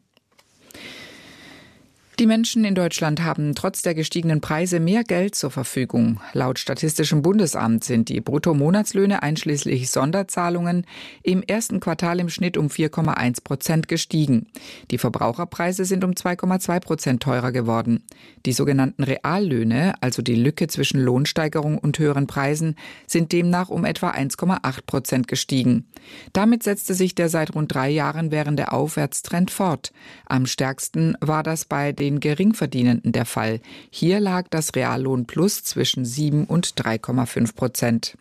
Die Menschen in Deutschland haben trotz der gestiegenen Preise mehr Geld zur Verfügung. Laut Statistischem Bundesamt sind die Bruttomonatslöhne einschließlich Sonderzahlungen im ersten Quartal im Schnitt um 4,1% gestiegen. Die Verbraucherpreise sind um 2,2% teurer geworden. Die sogenannten Reallöhne, also die Lücke zwischen Lohnsteigerung und höheren Preisen, sind demnach um etwa 1,8% gestiegen. Damit setzte sich der seit rund 3 Jahren währende Aufwärtstrend fort. Am stärksten war das bei den Geringverdienenden der Fall. Hier lag das Reallohnplus zwischen 7 und 3,5%.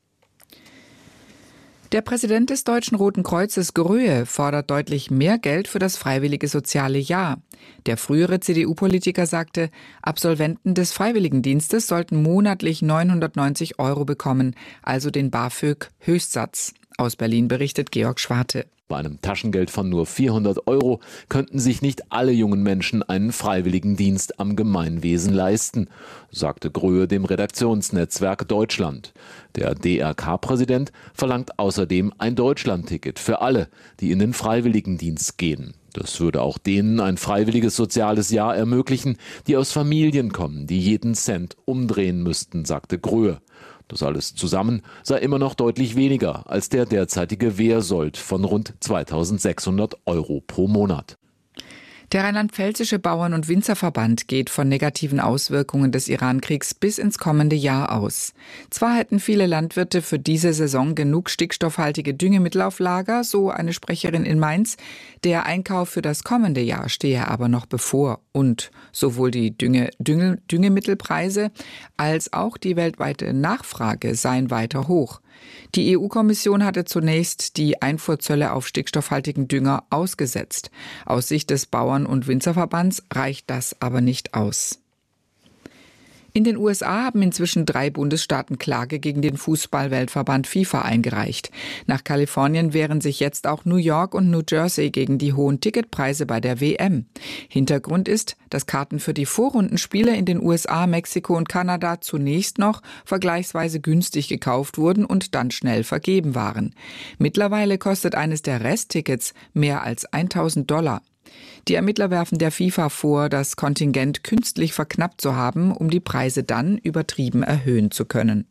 Der Präsident des Deutschen Roten Kreuzes, Gröhe, fordert deutlich mehr Geld für das freiwillige soziale Jahr. Der frühere CDU-Politiker sagte, Absolventen des Freiwilligendienstes sollten monatlich 990 € bekommen, also den BAföG-Höchstsatz. Aus Berlin berichtet Georg Schwarte. Bei einem Taschengeld von nur 400 € könnten sich nicht alle jungen Menschen einen Freiwilligendienst am Gemeinwesen leisten, sagte Gröhe dem Redaktionsnetzwerk Deutschland. Der DRK-Präsident verlangt außerdem ein Deutschlandticket für alle, die in den Freiwilligendienst gehen. Das würde auch denen ein freiwilliges soziales Jahr ermöglichen, die aus Familien kommen, die jeden Cent umdrehen müssten, sagte Gröhe. Das alles zusammen sei immer noch deutlich weniger als der derzeitige Wehrsold von rund 2.600 € pro Monat. Der Rheinland-Pfälzische Bauern- und Winzerverband geht von negativen Auswirkungen des Iran-Kriegs bis ins kommende Jahr aus. Zwar hätten viele Landwirte für diese Saison genug stickstoffhaltige Düngemittel auf Lager, so eine Sprecherin in Mainz. Der Einkauf für das kommende Jahr stehe aber noch bevor. Und sowohl die Düngemittelpreise als auch die weltweite Nachfrage seien weiter hoch. Die EU-Kommission hatte zunächst die Einfuhrzölle auf stickstoffhaltigen Dünger ausgesetzt. Aus Sicht des Bauern- und Winzerverbands reicht das aber nicht aus. In den USA haben inzwischen 3 Bundesstaaten Klage gegen den Fußball-Weltverband FIFA eingereicht. Nach Kalifornien wehren sich jetzt auch New York und New Jersey gegen die hohen Ticketpreise bei der WM. Hintergrund ist, dass Karten für die Vorrundenspiele in den USA, Mexiko und Kanada zunächst noch vergleichsweise günstig gekauft wurden und dann schnell vergeben waren. Mittlerweile kostet eines der Resttickets mehr als $1.000. Die Ermittler werfen der FIFA vor, das Kontingent künstlich verknappt zu haben, um die Preise dann übertrieben erhöhen zu können.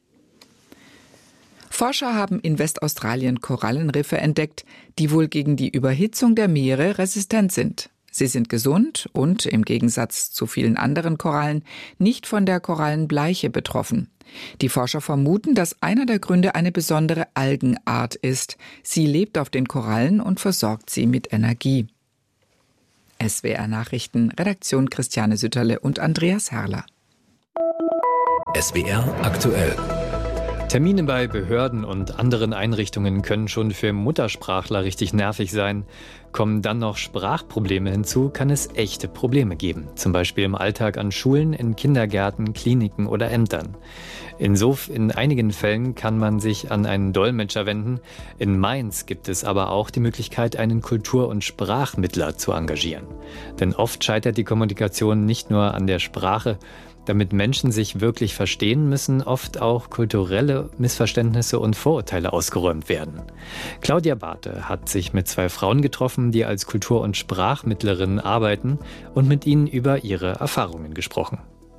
Forscher haben in Westaustralien Korallenriffe entdeckt, die wohl gegen die Überhitzung der Meere resistent sind. Sie sind gesund und, im Gegensatz zu vielen anderen Korallen, nicht von der Korallenbleiche betroffen. Die Forscher vermuten, dass einer der Gründe eine besondere Algenart ist. Sie lebt auf den Korallen und versorgt sie mit Energie. SWR Nachrichten, Redaktion Christiane Sütterle und Andreas Herrler. SWR aktuell. Termine bei Behörden und anderen Einrichtungen können schon für Muttersprachler richtig nervig sein. Kommen dann noch Sprachprobleme hinzu, kann es echte Probleme geben. Zum Beispiel im Alltag an Schulen, in Kindergärten, Kliniken oder Ämtern. In einigen Fällen kann man sich an einen Dolmetscher wenden. In Mainz gibt es aber auch die Möglichkeit, einen Kultur- und Sprachmittler zu engagieren. Denn oft scheitert die Kommunikation nicht nur an der Sprache. Damit Menschen sich wirklich verstehen, müssen oft auch kulturelle Missverständnisse und Vorurteile ausgeräumt werden. Claudia Barthe hat sich mit 2 Frauen getroffen, die als Kultur- und Sprachmittlerinnen arbeiten, und mit ihnen über ihre Erfahrungen gesprochen.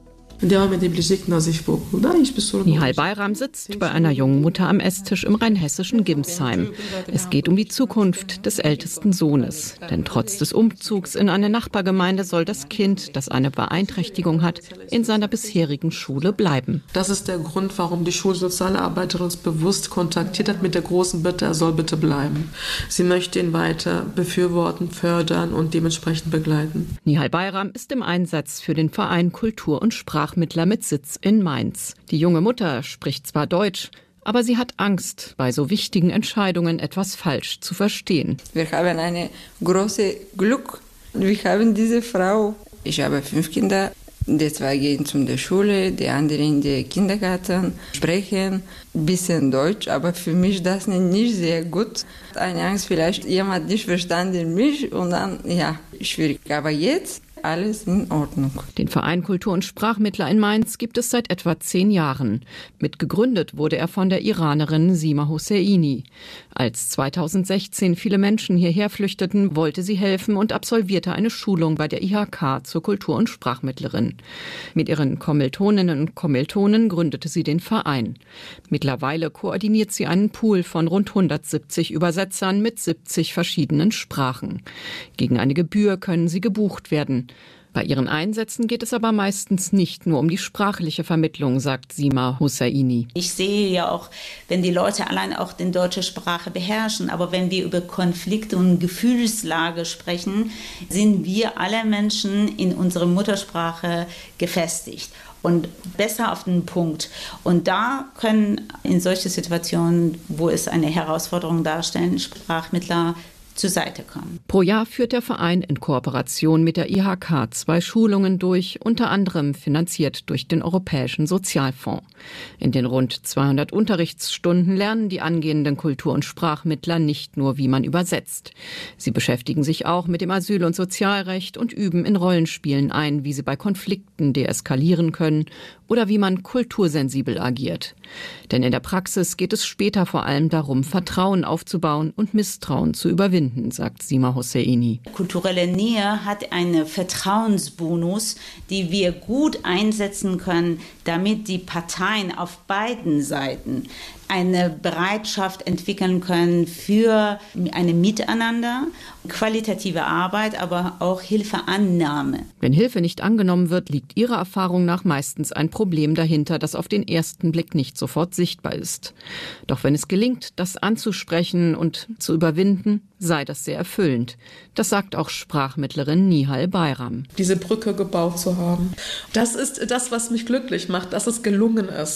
Nihal Bayram sitzt bei einer jungen Mutter am Esstisch im rheinhessischen Gimsheim. Es geht um die Zukunft des ältesten Sohnes. Denn trotz des Umzugs in eine Nachbargemeinde soll das Kind, das eine Beeinträchtigung hat, in seiner bisherigen Schule bleiben. Das ist der Grund, warum die Schulsozialarbeiterin uns bewusst kontaktiert hat mit der großen Bitte, er soll bitte bleiben. Sie möchte ihn weiter befürworten, fördern und dementsprechend begleiten. Nihal Bayram ist im Einsatz für den Verein Kultur- und Sprachmittler mit Sitz in Mainz. Die junge Mutter spricht zwar Deutsch, aber sie hat Angst, bei so wichtigen Entscheidungen etwas falsch zu verstehen. Wir haben ein großes Glück. Wir haben diese Frau. Ich habe 5 Kinder. Die 2 gehen zur Schule, die anderen in den Kindergarten, sprechen ein bisschen Deutsch, aber für mich das nicht sehr gut. Eine Angst, vielleicht jemand nicht verstanden mich und dann, ja, schwierig. Aber jetzt alles in Ordnung. Den Verein Kultur- und Sprachmittler in Mainz gibt es seit etwa 10 Jahren. Mitgegründet wurde er von der Iranerin Sima Hosseini. Als 2016 viele Menschen hierher flüchteten, wollte sie helfen und absolvierte eine Schulung bei der IHK zur Kultur- und Sprachmittlerin. Mit ihren Kommilitoninnen und Kommilitonen gründete sie den Verein. Mittlerweile koordiniert sie einen Pool von rund 170 Übersetzern mit 70 verschiedenen Sprachen. Gegen eine Gebühr können sie gebucht werden. Bei ihren Einsätzen geht es aber meistens nicht nur um die sprachliche Vermittlung, sagt Sima Hosseini. Ich sehe ja auch, wenn die Leute allein auch die deutsche Sprache beherrschen, aber wenn wir über Konflikte und Gefühlslage sprechen, sind wir alle Menschen in unserer Muttersprache gefestigt und besser auf den Punkt. Und da können in solchen Situationen, wo es eine Herausforderung darstellt, Sprachmittler zur Seite kommen. Pro Jahr führt der Verein in Kooperation mit der IHK 2 Schulungen durch, unter anderem finanziert durch den Europäischen Sozialfonds. In den rund 200 Unterrichtsstunden lernen die angehenden Kultur- und Sprachmittler nicht nur, wie man übersetzt. Sie beschäftigen sich auch mit dem Asyl- und Sozialrecht und üben in Rollenspielen ein, wie sie bei Konflikten deeskalieren können oder wie man kultursensibel agiert. Denn in der Praxis geht es später vor allem darum, Vertrauen aufzubauen und Misstrauen zu überwinden, sagt Sima Hosseini. Kulturelle Nähe hat einen Vertrauensbonus, die wir gut einsetzen können, damit die Parteien auf beiden Seiten eine Bereitschaft entwickeln können für eine Miteinander, qualitative Arbeit, aber auch Hilfeannahme. Wenn Hilfe nicht angenommen wird, liegt ihrer Erfahrung nach meistens ein Problem dahinter, das auf den ersten Blick nicht sofort sichtbar ist. Doch wenn es gelingt, das anzusprechen und zu überwinden, sei das sehr erfüllend. Das sagt auch Sprachmittlerin Nihal Bayram. Diese Brücke gebaut zu haben, das ist das, was mich glücklich macht, dass es gelungen ist.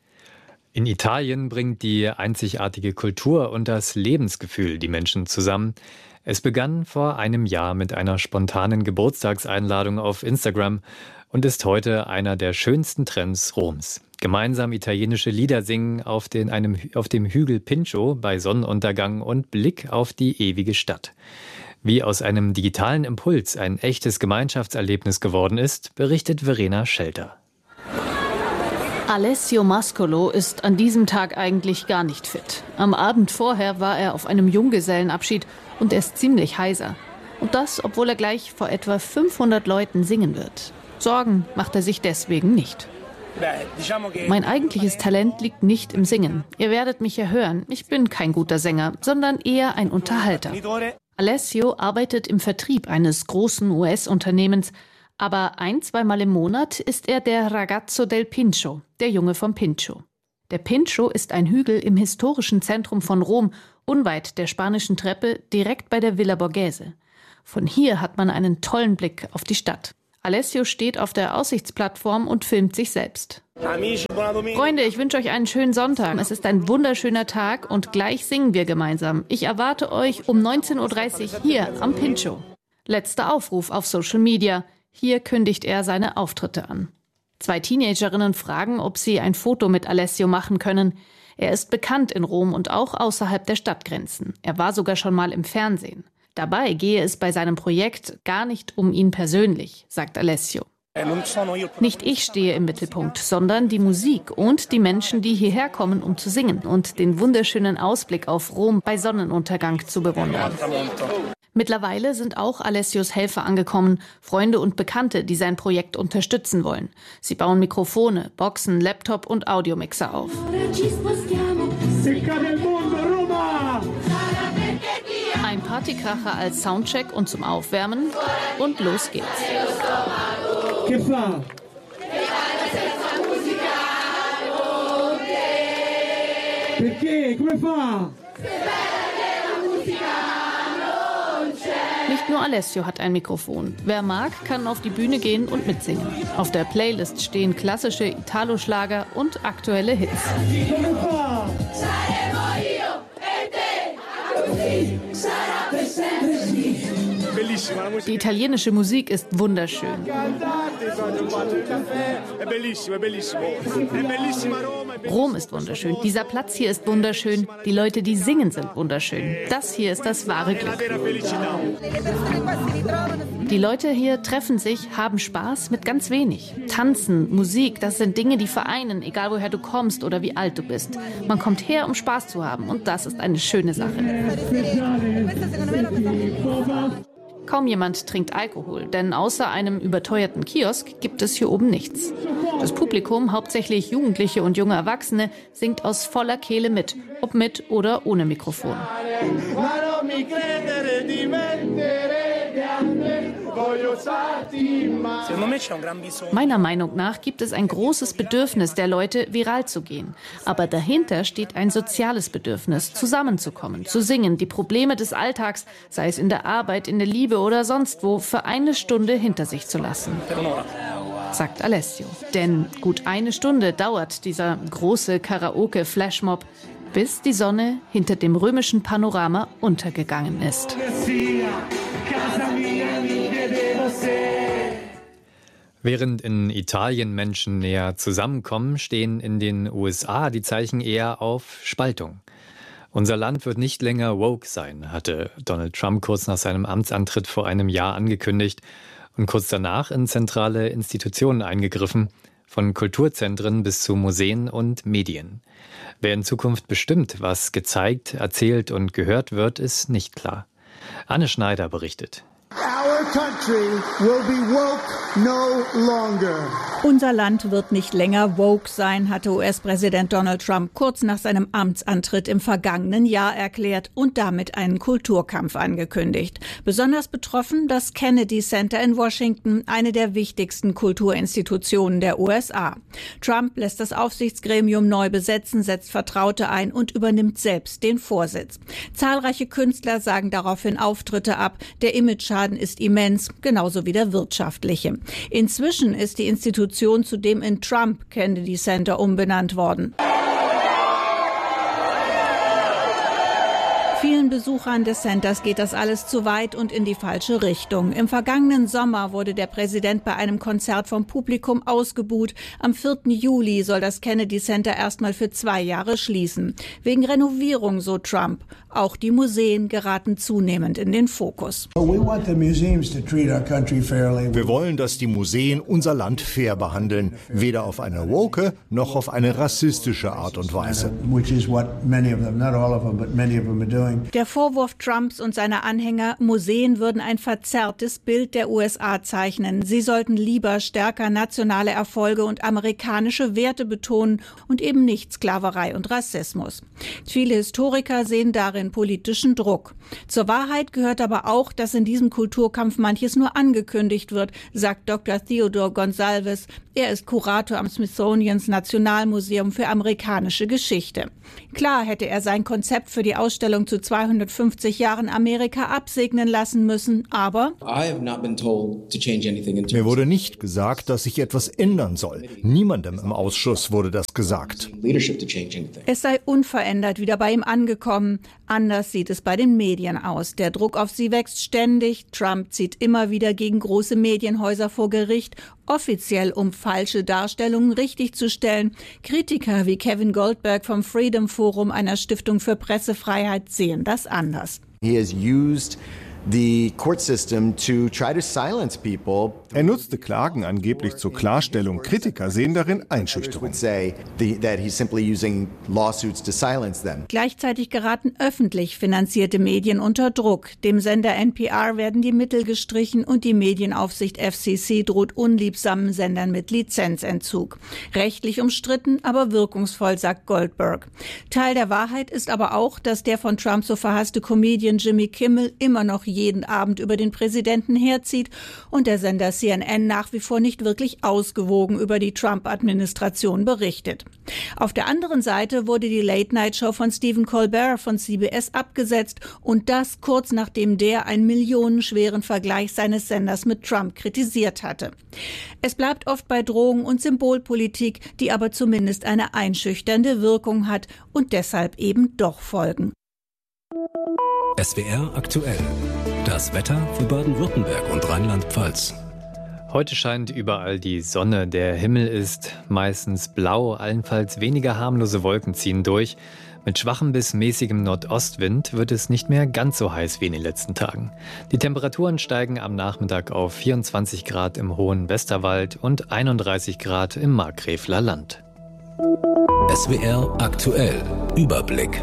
In Italien bringt die einzigartige Kultur und das Lebensgefühl die Menschen zusammen. Es begann vor einem Jahr mit einer spontanen Geburtstagseinladung auf Instagram und ist heute einer der schönsten Trends Roms. Gemeinsam italienische Lieder singen auf dem Hügel Pincio bei Sonnenuntergang und Blick auf die ewige Stadt. Wie aus einem digitalen Impuls ein echtes Gemeinschaftserlebnis geworden ist, berichtet Verena Schelter. Alessio Mascolo ist an diesem Tag eigentlich gar nicht fit. Am Abend vorher war er auf einem Junggesellenabschied und er ist ziemlich heiser. Und das, obwohl er gleich vor etwa 500 Leuten singen wird. Sorgen macht er sich deswegen nicht. Mein eigentliches Talent liegt nicht im Singen. Ihr werdet mich ja hören, ich bin kein guter Sänger, sondern eher ein Unterhalter. Alessio arbeitet im Vertrieb eines großen US-Unternehmens, aber 1-2 Mal im Monat ist er der Ragazzo del Pincio, der Junge vom Pincio. Der Pincio ist ein Hügel im historischen Zentrum von Rom, unweit der Spanischen Treppe, direkt bei der Villa Borghese. Von hier hat man einen tollen Blick auf die Stadt. Alessio steht auf der Aussichtsplattform und filmt sich selbst. Freunde, ich wünsche euch einen schönen Sonntag. Es ist ein wunderschöner Tag und gleich singen wir gemeinsam. Ich erwarte euch um 19.30 Uhr hier am Pincio. Letzter Aufruf auf Social Media. Hier kündigt er seine Auftritte an. 2 Teenagerinnen fragen, ob sie ein Foto mit Alessio machen können. Er ist bekannt in Rom und auch außerhalb der Stadtgrenzen. Er war sogar schon mal im Fernsehen. Dabei gehe es bei seinem Projekt gar nicht um ihn persönlich, sagt Alessio. Nicht ich stehe im Mittelpunkt, sondern die Musik und die Menschen, die hierher kommen, um zu singen und den wunderschönen Ausblick auf Rom bei Sonnenuntergang zu bewundern. Mittlerweile sind auch Alessios Helfer angekommen, Freunde und Bekannte, die sein Projekt unterstützen wollen. Sie bauen Mikrofone, Boxen, Laptop und Audiomixer auf. Ein Partykracher als Soundcheck und zum Aufwärmen und los geht's. Nicht nur Alessio hat ein Mikrofon. Wer mag, kann auf die Bühne gehen und mitsingen. Auf der Playlist stehen klassische Italo-Schlager und aktuelle Hits. Die italienische Musik ist wunderschön. Rom ist wunderschön. Dieser Platz hier ist wunderschön. Die Leute, die singen, sind wunderschön. Das hier ist das wahre Glück. Die Leute hier treffen sich, haben Spaß mit ganz wenig. Tanzen, Musik, das sind Dinge, die vereinen, egal woher du kommst oder wie alt du bist. Man kommt her, um Spaß zu haben, und das ist eine schöne Sache. Kaum jemand trinkt Alkohol, denn außer einem überteuerten Kiosk gibt es hier oben nichts. Das Publikum, hauptsächlich Jugendliche und junge Erwachsene, singt aus voller Kehle mit, ob mit oder ohne Mikrofon. Meiner Meinung nach gibt es ein großes Bedürfnis der Leute, viral zu gehen. Aber dahinter steht ein soziales Bedürfnis, zusammenzukommen, zu singen, die Probleme des Alltags, sei es in der Arbeit, in der Liebe oder sonst wo, für eine Stunde hinter sich zu lassen, sagt Alessio. Denn gut eine Stunde dauert dieser große Karaoke-Flashmob, bis die Sonne hinter dem römischen Panorama untergegangen ist. Während in Italien Menschen näher zusammenkommen, stehen in den USA die Zeichen eher auf Spaltung. Unser Land wird nicht länger woke sein, hatte Donald Trump kurz nach seinem Amtsantritt vor einem Jahr angekündigt und kurz danach in zentrale Institutionen eingegriffen, von Kulturzentren bis zu Museen und Medien. Wer in Zukunft bestimmt, was gezeigt, erzählt und gehört wird, ist nicht klar. Anne Schneider berichtet. Our country will be woke no longer. Unser Land wird nicht länger woke sein, hatte US-Präsident Donald Trump kurz nach seinem Amtsantritt im vergangenen Jahr erklärt und damit einen Kulturkampf angekündigt. Besonders betroffen das Kennedy Center in Washington, eine der wichtigsten Kulturinstitutionen der USA. Trump lässt das Aufsichtsgremium neu besetzen, setzt Vertraute ein und übernimmt selbst den Vorsitz. Zahlreiche Künstler sagen daraufhin Auftritte ab. Der Imageschaden ist immens, genauso wie der wirtschaftliche. Inzwischen ist die Institution zudem in Trump Kennedy Center umbenannt worden. Vielen Besuchern des Centers geht das alles zu weit und in die falsche Richtung. Im vergangenen Sommer wurde der Präsident bei einem Konzert vom Publikum ausgebuht. Am 4. Juli soll das Kennedy Center erstmal für 2 Jahre schließen. Wegen Renovierung, so Trump. Auch die Museen geraten zunehmend in den Fokus. Wir wollen, dass die Museen unser Land fair behandeln. Weder auf eine woke noch auf eine rassistische Art und Weise. Der Vorwurf Trumps und seiner Anhänger, Museen würden ein verzerrtes Bild der USA zeichnen. Sie sollten lieber stärker nationale Erfolge und amerikanische Werte betonen und eben nicht Sklaverei und Rassismus. Viele Historiker sehen darin politischen Druck. Zur Wahrheit gehört aber auch, dass in diesem Kulturkampf manches nur angekündigt wird, sagt Dr. Theodore Gonsalves. Er ist Kurator am Smithsonians Nationalmuseum für amerikanische Geschichte. Klar hätte er sein Konzept für die Ausstellung zu 250 Jahren Amerika absegnen lassen müssen, aber mir wurde nicht gesagt, dass sich etwas ändern soll. Niemandem im Ausschuss wurde das gesagt. Es sei unverändert wieder bei ihm angekommen. Anders sieht es bei den Medien aus. Der Druck auf sie wächst ständig. Trump zieht immer wieder gegen große Medienhäuser vor Gericht, offiziell um falsche Darstellungen richtigzustellen. Kritiker wie Kevin Goldberg vom Freedom Forum, einer Stiftung für Pressefreiheit, sehen das anders. Er nutzte Klagen angeblich zur Klarstellung. Kritiker sehen darin Einschüchterung. Gleichzeitig geraten öffentlich finanzierte Medien unter Druck. Dem Sender NPR werden die Mittel gestrichen und die Medienaufsicht FCC droht unliebsamen Sendern mit Lizenzentzug. Rechtlich umstritten, aber wirkungsvoll, sagt Goldberg. Teil der Wahrheit ist aber auch, dass der von Trump so verhasste Comedian Jimmy Kimmel immer noch jeden Abend über den Präsidenten herzieht und der Sender CNN nach wie vor nicht wirklich ausgewogen über die Trump-Administration berichtet. Auf der anderen Seite wurde die Late-Night-Show von Stephen Colbert von CBS abgesetzt und das kurz nachdem der einen millionenschweren Vergleich seines Senders mit Trump kritisiert hatte. Es bleibt oft bei Drohungen und Symbolpolitik, die aber zumindest eine einschüchternde Wirkung hat und deshalb eben doch folgen. SWR aktuell. Das Wetter für Baden-Württemberg und Rheinland-Pfalz. Heute scheint überall die Sonne. Der Himmel ist meistens blau. Allenfalls weniger harmlose Wolken ziehen durch. Mit schwachem bis mäßigem Nordostwind wird es nicht mehr ganz so heiß wie in den letzten Tagen. Die Temperaturen steigen am Nachmittag auf 24 Grad im hohen Westerwald und 31 Grad im Markgräfler Land. SWR aktuell. Überblick.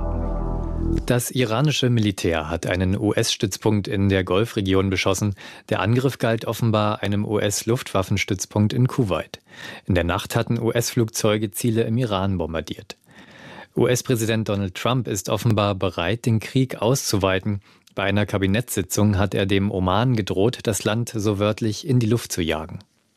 Das iranische Militär hat einen US-Stützpunkt in der Golfregion beschossen. Der Angriff galt offenbar einem US-Luftwaffenstützpunkt in Kuwait. In der Nacht hatten US-Flugzeuge Ziele im Iran bombardiert. US-Präsident Donald Trump ist offenbar bereit, den Krieg auszuweiten. Bei einer Kabinettssitzung hat er dem Oman gedroht, das Land so wörtlich in die Luft zu jagen.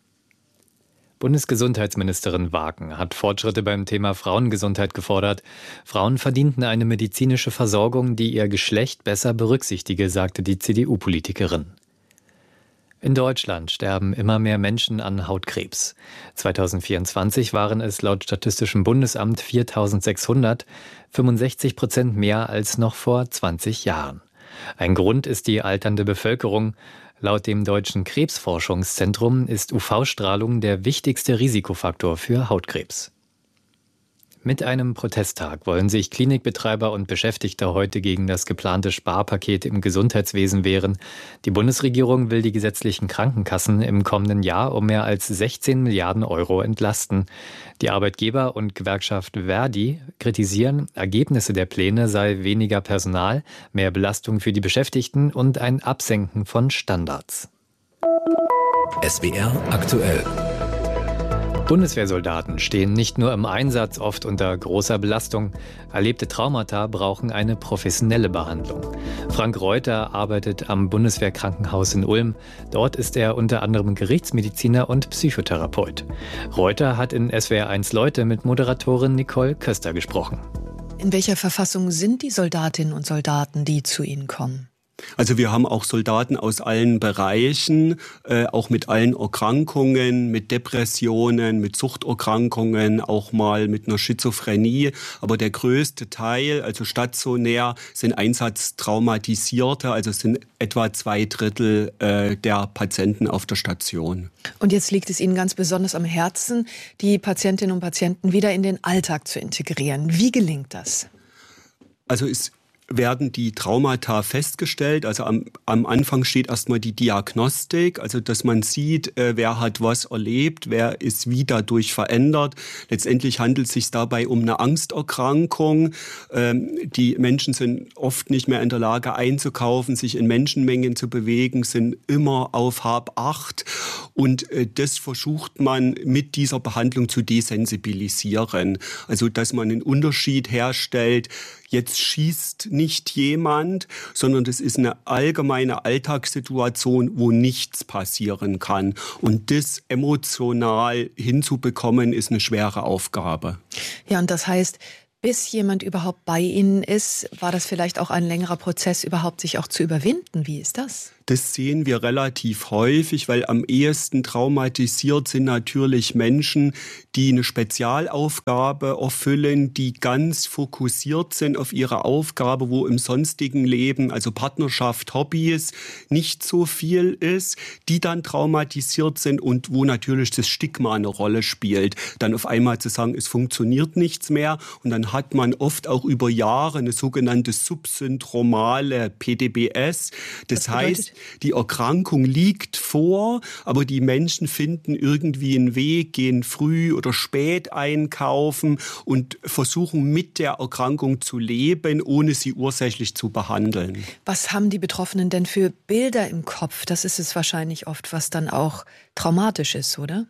Bundesgesundheitsministerin Wagen hat Fortschritte beim Thema Frauengesundheit gefordert. Frauen verdienten eine medizinische Versorgung, die ihr Geschlecht besser berücksichtige, sagte die CDU-Politikerin. In Deutschland sterben immer mehr Menschen an Hautkrebs. 2024 waren es laut Statistischem Bundesamt 4.600, 65% mehr als noch vor 20 Jahren. Ein Grund ist die alternde Bevölkerung. Laut dem Deutschen Krebsforschungszentrum ist UV-Strahlung der wichtigste Risikofaktor für Hautkrebs. Mit einem Protesttag wollen sich Klinikbetreiber und Beschäftigte heute gegen das geplante Sparpaket im Gesundheitswesen wehren. Die Bundesregierung will die gesetzlichen Krankenkassen im kommenden Jahr um mehr als 16 Milliarden Euro entlasten. Die Arbeitgeber und Gewerkschaft Verdi kritisieren, Ergebnisse der Pläne sei weniger Personal, mehr Belastung für die Beschäftigten und ein Absenken von Standards. SWR aktuell. Bundeswehrsoldaten stehen nicht nur im Einsatz oft unter großer Belastung. Erlebte Traumata brauchen eine professionelle Behandlung. Frank Reuter arbeitet am Bundeswehrkrankenhaus in Ulm. Dort ist er unter anderem Gerichtsmediziner und Psychotherapeut. Reuter hat in SWR1 Leute mit Moderatorin Nicole Köster gesprochen. In welcher Verfassung sind die Soldatinnen und Soldaten, die zu Ihnen kommen? Also wir haben auch Soldaten aus allen Bereichen, auch mit allen Erkrankungen, mit Depressionen, mit Suchterkrankungen, auch mal mit einer Schizophrenie. Aber der größte Teil, also stationär, sind Einsatztraumatisierte, also es sind etwa 2/3 der Patienten auf der Station. Und jetzt liegt es Ihnen ganz besonders am Herzen, die Patientinnen und Patienten wieder in den Alltag zu integrieren. Wie gelingt das? Also es werden die Traumata festgestellt. Also am Anfang steht erstmal die Diagnostik, also dass man sieht, wer hat was erlebt, wer ist wie dadurch verändert. Letztendlich handelt es sich dabei um eine Angsterkrankung. Die Menschen sind oft nicht mehr in der Lage einzukaufen, sich in Menschenmengen zu bewegen, sind immer auf Hab-Acht. Und das versucht man mit dieser Behandlung zu desensibilisieren. Also dass man einen Unterschied herstellt. Jetzt schießt nicht jemand, sondern das ist eine allgemeine Alltagssituation, wo nichts passieren kann. Und das emotional hinzubekommen, ist eine schwere Aufgabe. Ja, und das heißt, bis jemand überhaupt bei Ihnen ist, war das vielleicht auch ein längerer Prozess, überhaupt sich auch zu überwinden. Wie ist das? Das sehen wir relativ häufig, weil am ehesten traumatisiert sind natürlich Menschen, die eine Spezialaufgabe erfüllen, die ganz fokussiert sind auf ihre Aufgabe, wo im sonstigen Leben, also Partnerschaft, Hobbys, nicht so viel ist, die dann traumatisiert sind und wo natürlich das Stigma eine Rolle spielt. Dann auf einmal zu sagen, es funktioniert nichts mehr, und dann hat man oft auch über Jahre eine sogenannte subsyndromale PTBS. Das heißt, die Erkrankung liegt vor, aber die Menschen finden irgendwie einen Weg, gehen früh oder spät einkaufen und versuchen mit der Erkrankung zu leben, ohne sie ursächlich zu behandeln. Was haben die Betroffenen denn für Bilder im Kopf? Das ist es wahrscheinlich oft, was dann auch traumatisch ist, oder?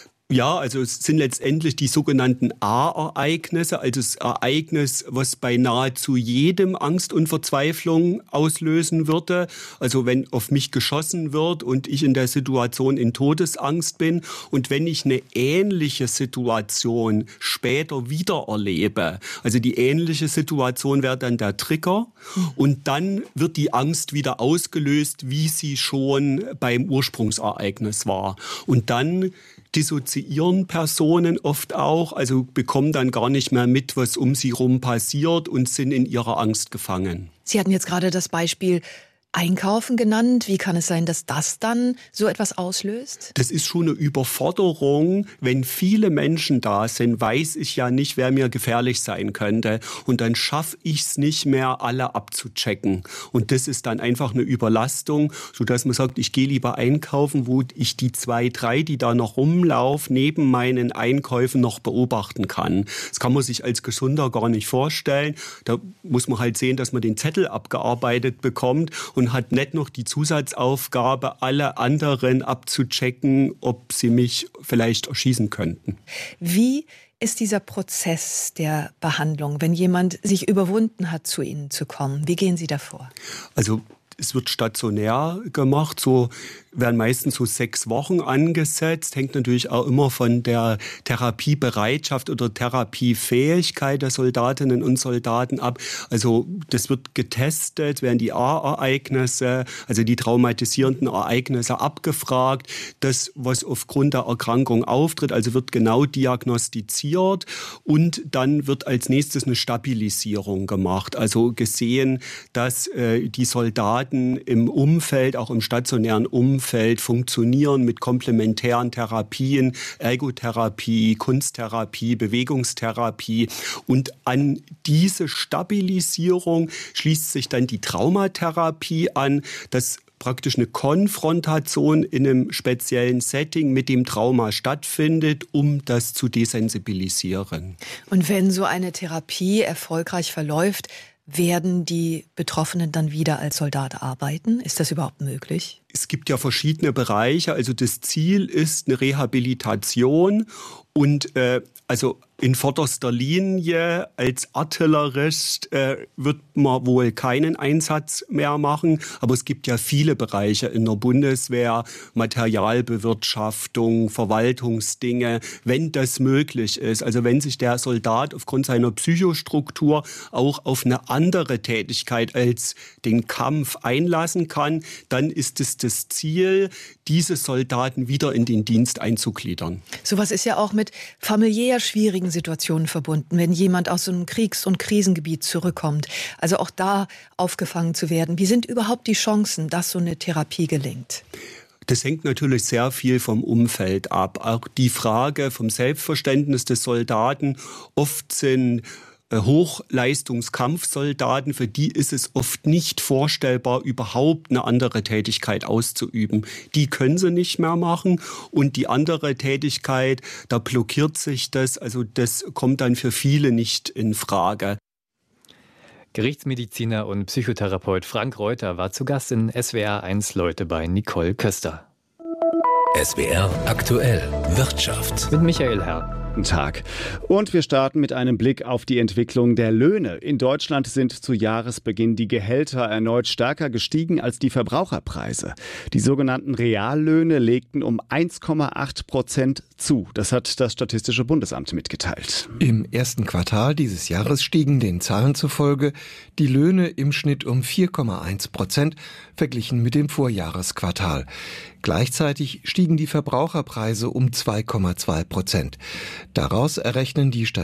Ja, also es sind letztendlich die sogenannten A-Ereignisse, also das Ereignis, was bei nahezu jedem Angst und Verzweiflung auslösen würde. Also wenn auf mich geschossen wird und ich in der Situation in Todesangst bin, und wenn ich eine ähnliche Situation später wieder erlebe, also die ähnliche Situation wäre dann der Trigger, und dann wird die Angst wieder ausgelöst, wie sie schon beim Ursprungsereignis war. Und dann dissoziieren Personen oft auch, also bekommen dann gar nicht mehr mit, was um sie rum passiert, und sind in ihrer Angst gefangen. Sie hatten jetzt gerade das Beispiel Einkaufen genannt. Wie kann es sein, dass das dann so etwas auslöst? Das ist schon eine Überforderung. Wenn viele Menschen da sind, weiß ich ja nicht, wer mir gefährlich sein könnte. Und dann schaffe ich es nicht mehr, alle abzuchecken. Und das ist dann einfach eine Überlastung, sodass man sagt, ich gehe lieber einkaufen, wo ich die 2, 3, die da noch rumlaufen, neben meinen Einkäufen noch beobachten kann. Das kann man sich als Gesunder gar nicht vorstellen. Da muss man halt sehen, dass man den Zettel abgearbeitet bekommt und hat nicht noch die Zusatzaufgabe, alle anderen abzuchecken, ob sie mich vielleicht erschießen könnten. Wie ist dieser Prozess der Behandlung, wenn jemand sich überwunden hat, zu Ihnen zu kommen? Wie gehen Sie davor? Also es wird stationär gemacht, so werden meistens so 6 Wochen angesetzt, hängt natürlich auch immer von der Therapiebereitschaft oder Therapiefähigkeit der Soldatinnen und Soldaten ab. Also das wird getestet, werden die A-Ereignisse, also die traumatisierenden Ereignisse abgefragt, das, was aufgrund der Erkrankung auftritt, also wird genau diagnostiziert, und dann wird als nächstes eine Stabilisierung gemacht. Also gesehen, dass die Soldaten im Umfeld, auch im stationären Umfeld, funktionieren mit komplementären Therapien, Ergotherapie, Kunsttherapie, Bewegungstherapie. Und an diese Stabilisierung schließt sich dann die Traumatherapie an, dass praktisch eine Konfrontation in einem speziellen Setting mit dem Trauma stattfindet, um das zu desensibilisieren. Und wenn so eine Therapie erfolgreich verläuft, werden die Betroffenen dann wieder als Soldat arbeiten? Ist das überhaupt möglich? Es gibt ja verschiedene Bereiche. Also das Ziel ist eine Rehabilitation, und also in vorderster Linie als Artillerist wird man wohl keinen Einsatz mehr machen. Aber es gibt ja viele Bereiche in der Bundeswehr, Materialbewirtschaftung, Verwaltungsdinge, wenn das möglich ist. Also wenn sich der Soldat aufgrund seiner Psychostruktur auch auf eine andere Tätigkeit als den Kampf einlassen kann, dann ist es das Ziel, diese Soldaten wieder in den Dienst einzugliedern. Sowas ist ja auch mit familiär schwierigen Situationen verbunden, wenn jemand aus so einem Kriegs- und Krisengebiet zurückkommt. Also auch da aufgefangen zu werden. Wie sind überhaupt die Chancen, dass so eine Therapie gelingt? Das hängt natürlich sehr viel vom Umfeld ab. Auch die Frage vom Selbstverständnis des Soldaten. Oft sind Hochleistungskampfsoldaten, für die ist es oft nicht vorstellbar, überhaupt eine andere Tätigkeit auszuüben. Die können sie nicht mehr machen und die andere Tätigkeit, da blockiert sich das, also das kommt dann für viele nicht in Frage. Gerichtsmediziner und Psychotherapeut Frank Reuter war zu Gast in SWR 1 Leute bei Nicole Köster. SWR aktuell Wirtschaft Mit Michael Herr. Guten Tag. Und wir starten mit einem Blick auf die Entwicklung der Löhne. In Deutschland sind zu Jahresbeginn die Gehälter erneut stärker gestiegen als die Verbraucherpreise. Die sogenannten Reallöhne legten um 1,8% zu. Das hat das Statistische Bundesamt mitgeteilt. Im ersten Quartal dieses Jahres stiegen den Zahlen zufolge die Löhne im Schnitt um 4,1% verglichen mit dem Vorjahresquartal. Gleichzeitig stiegen die Verbraucherpreise um 2,2%. Daraus errechnen die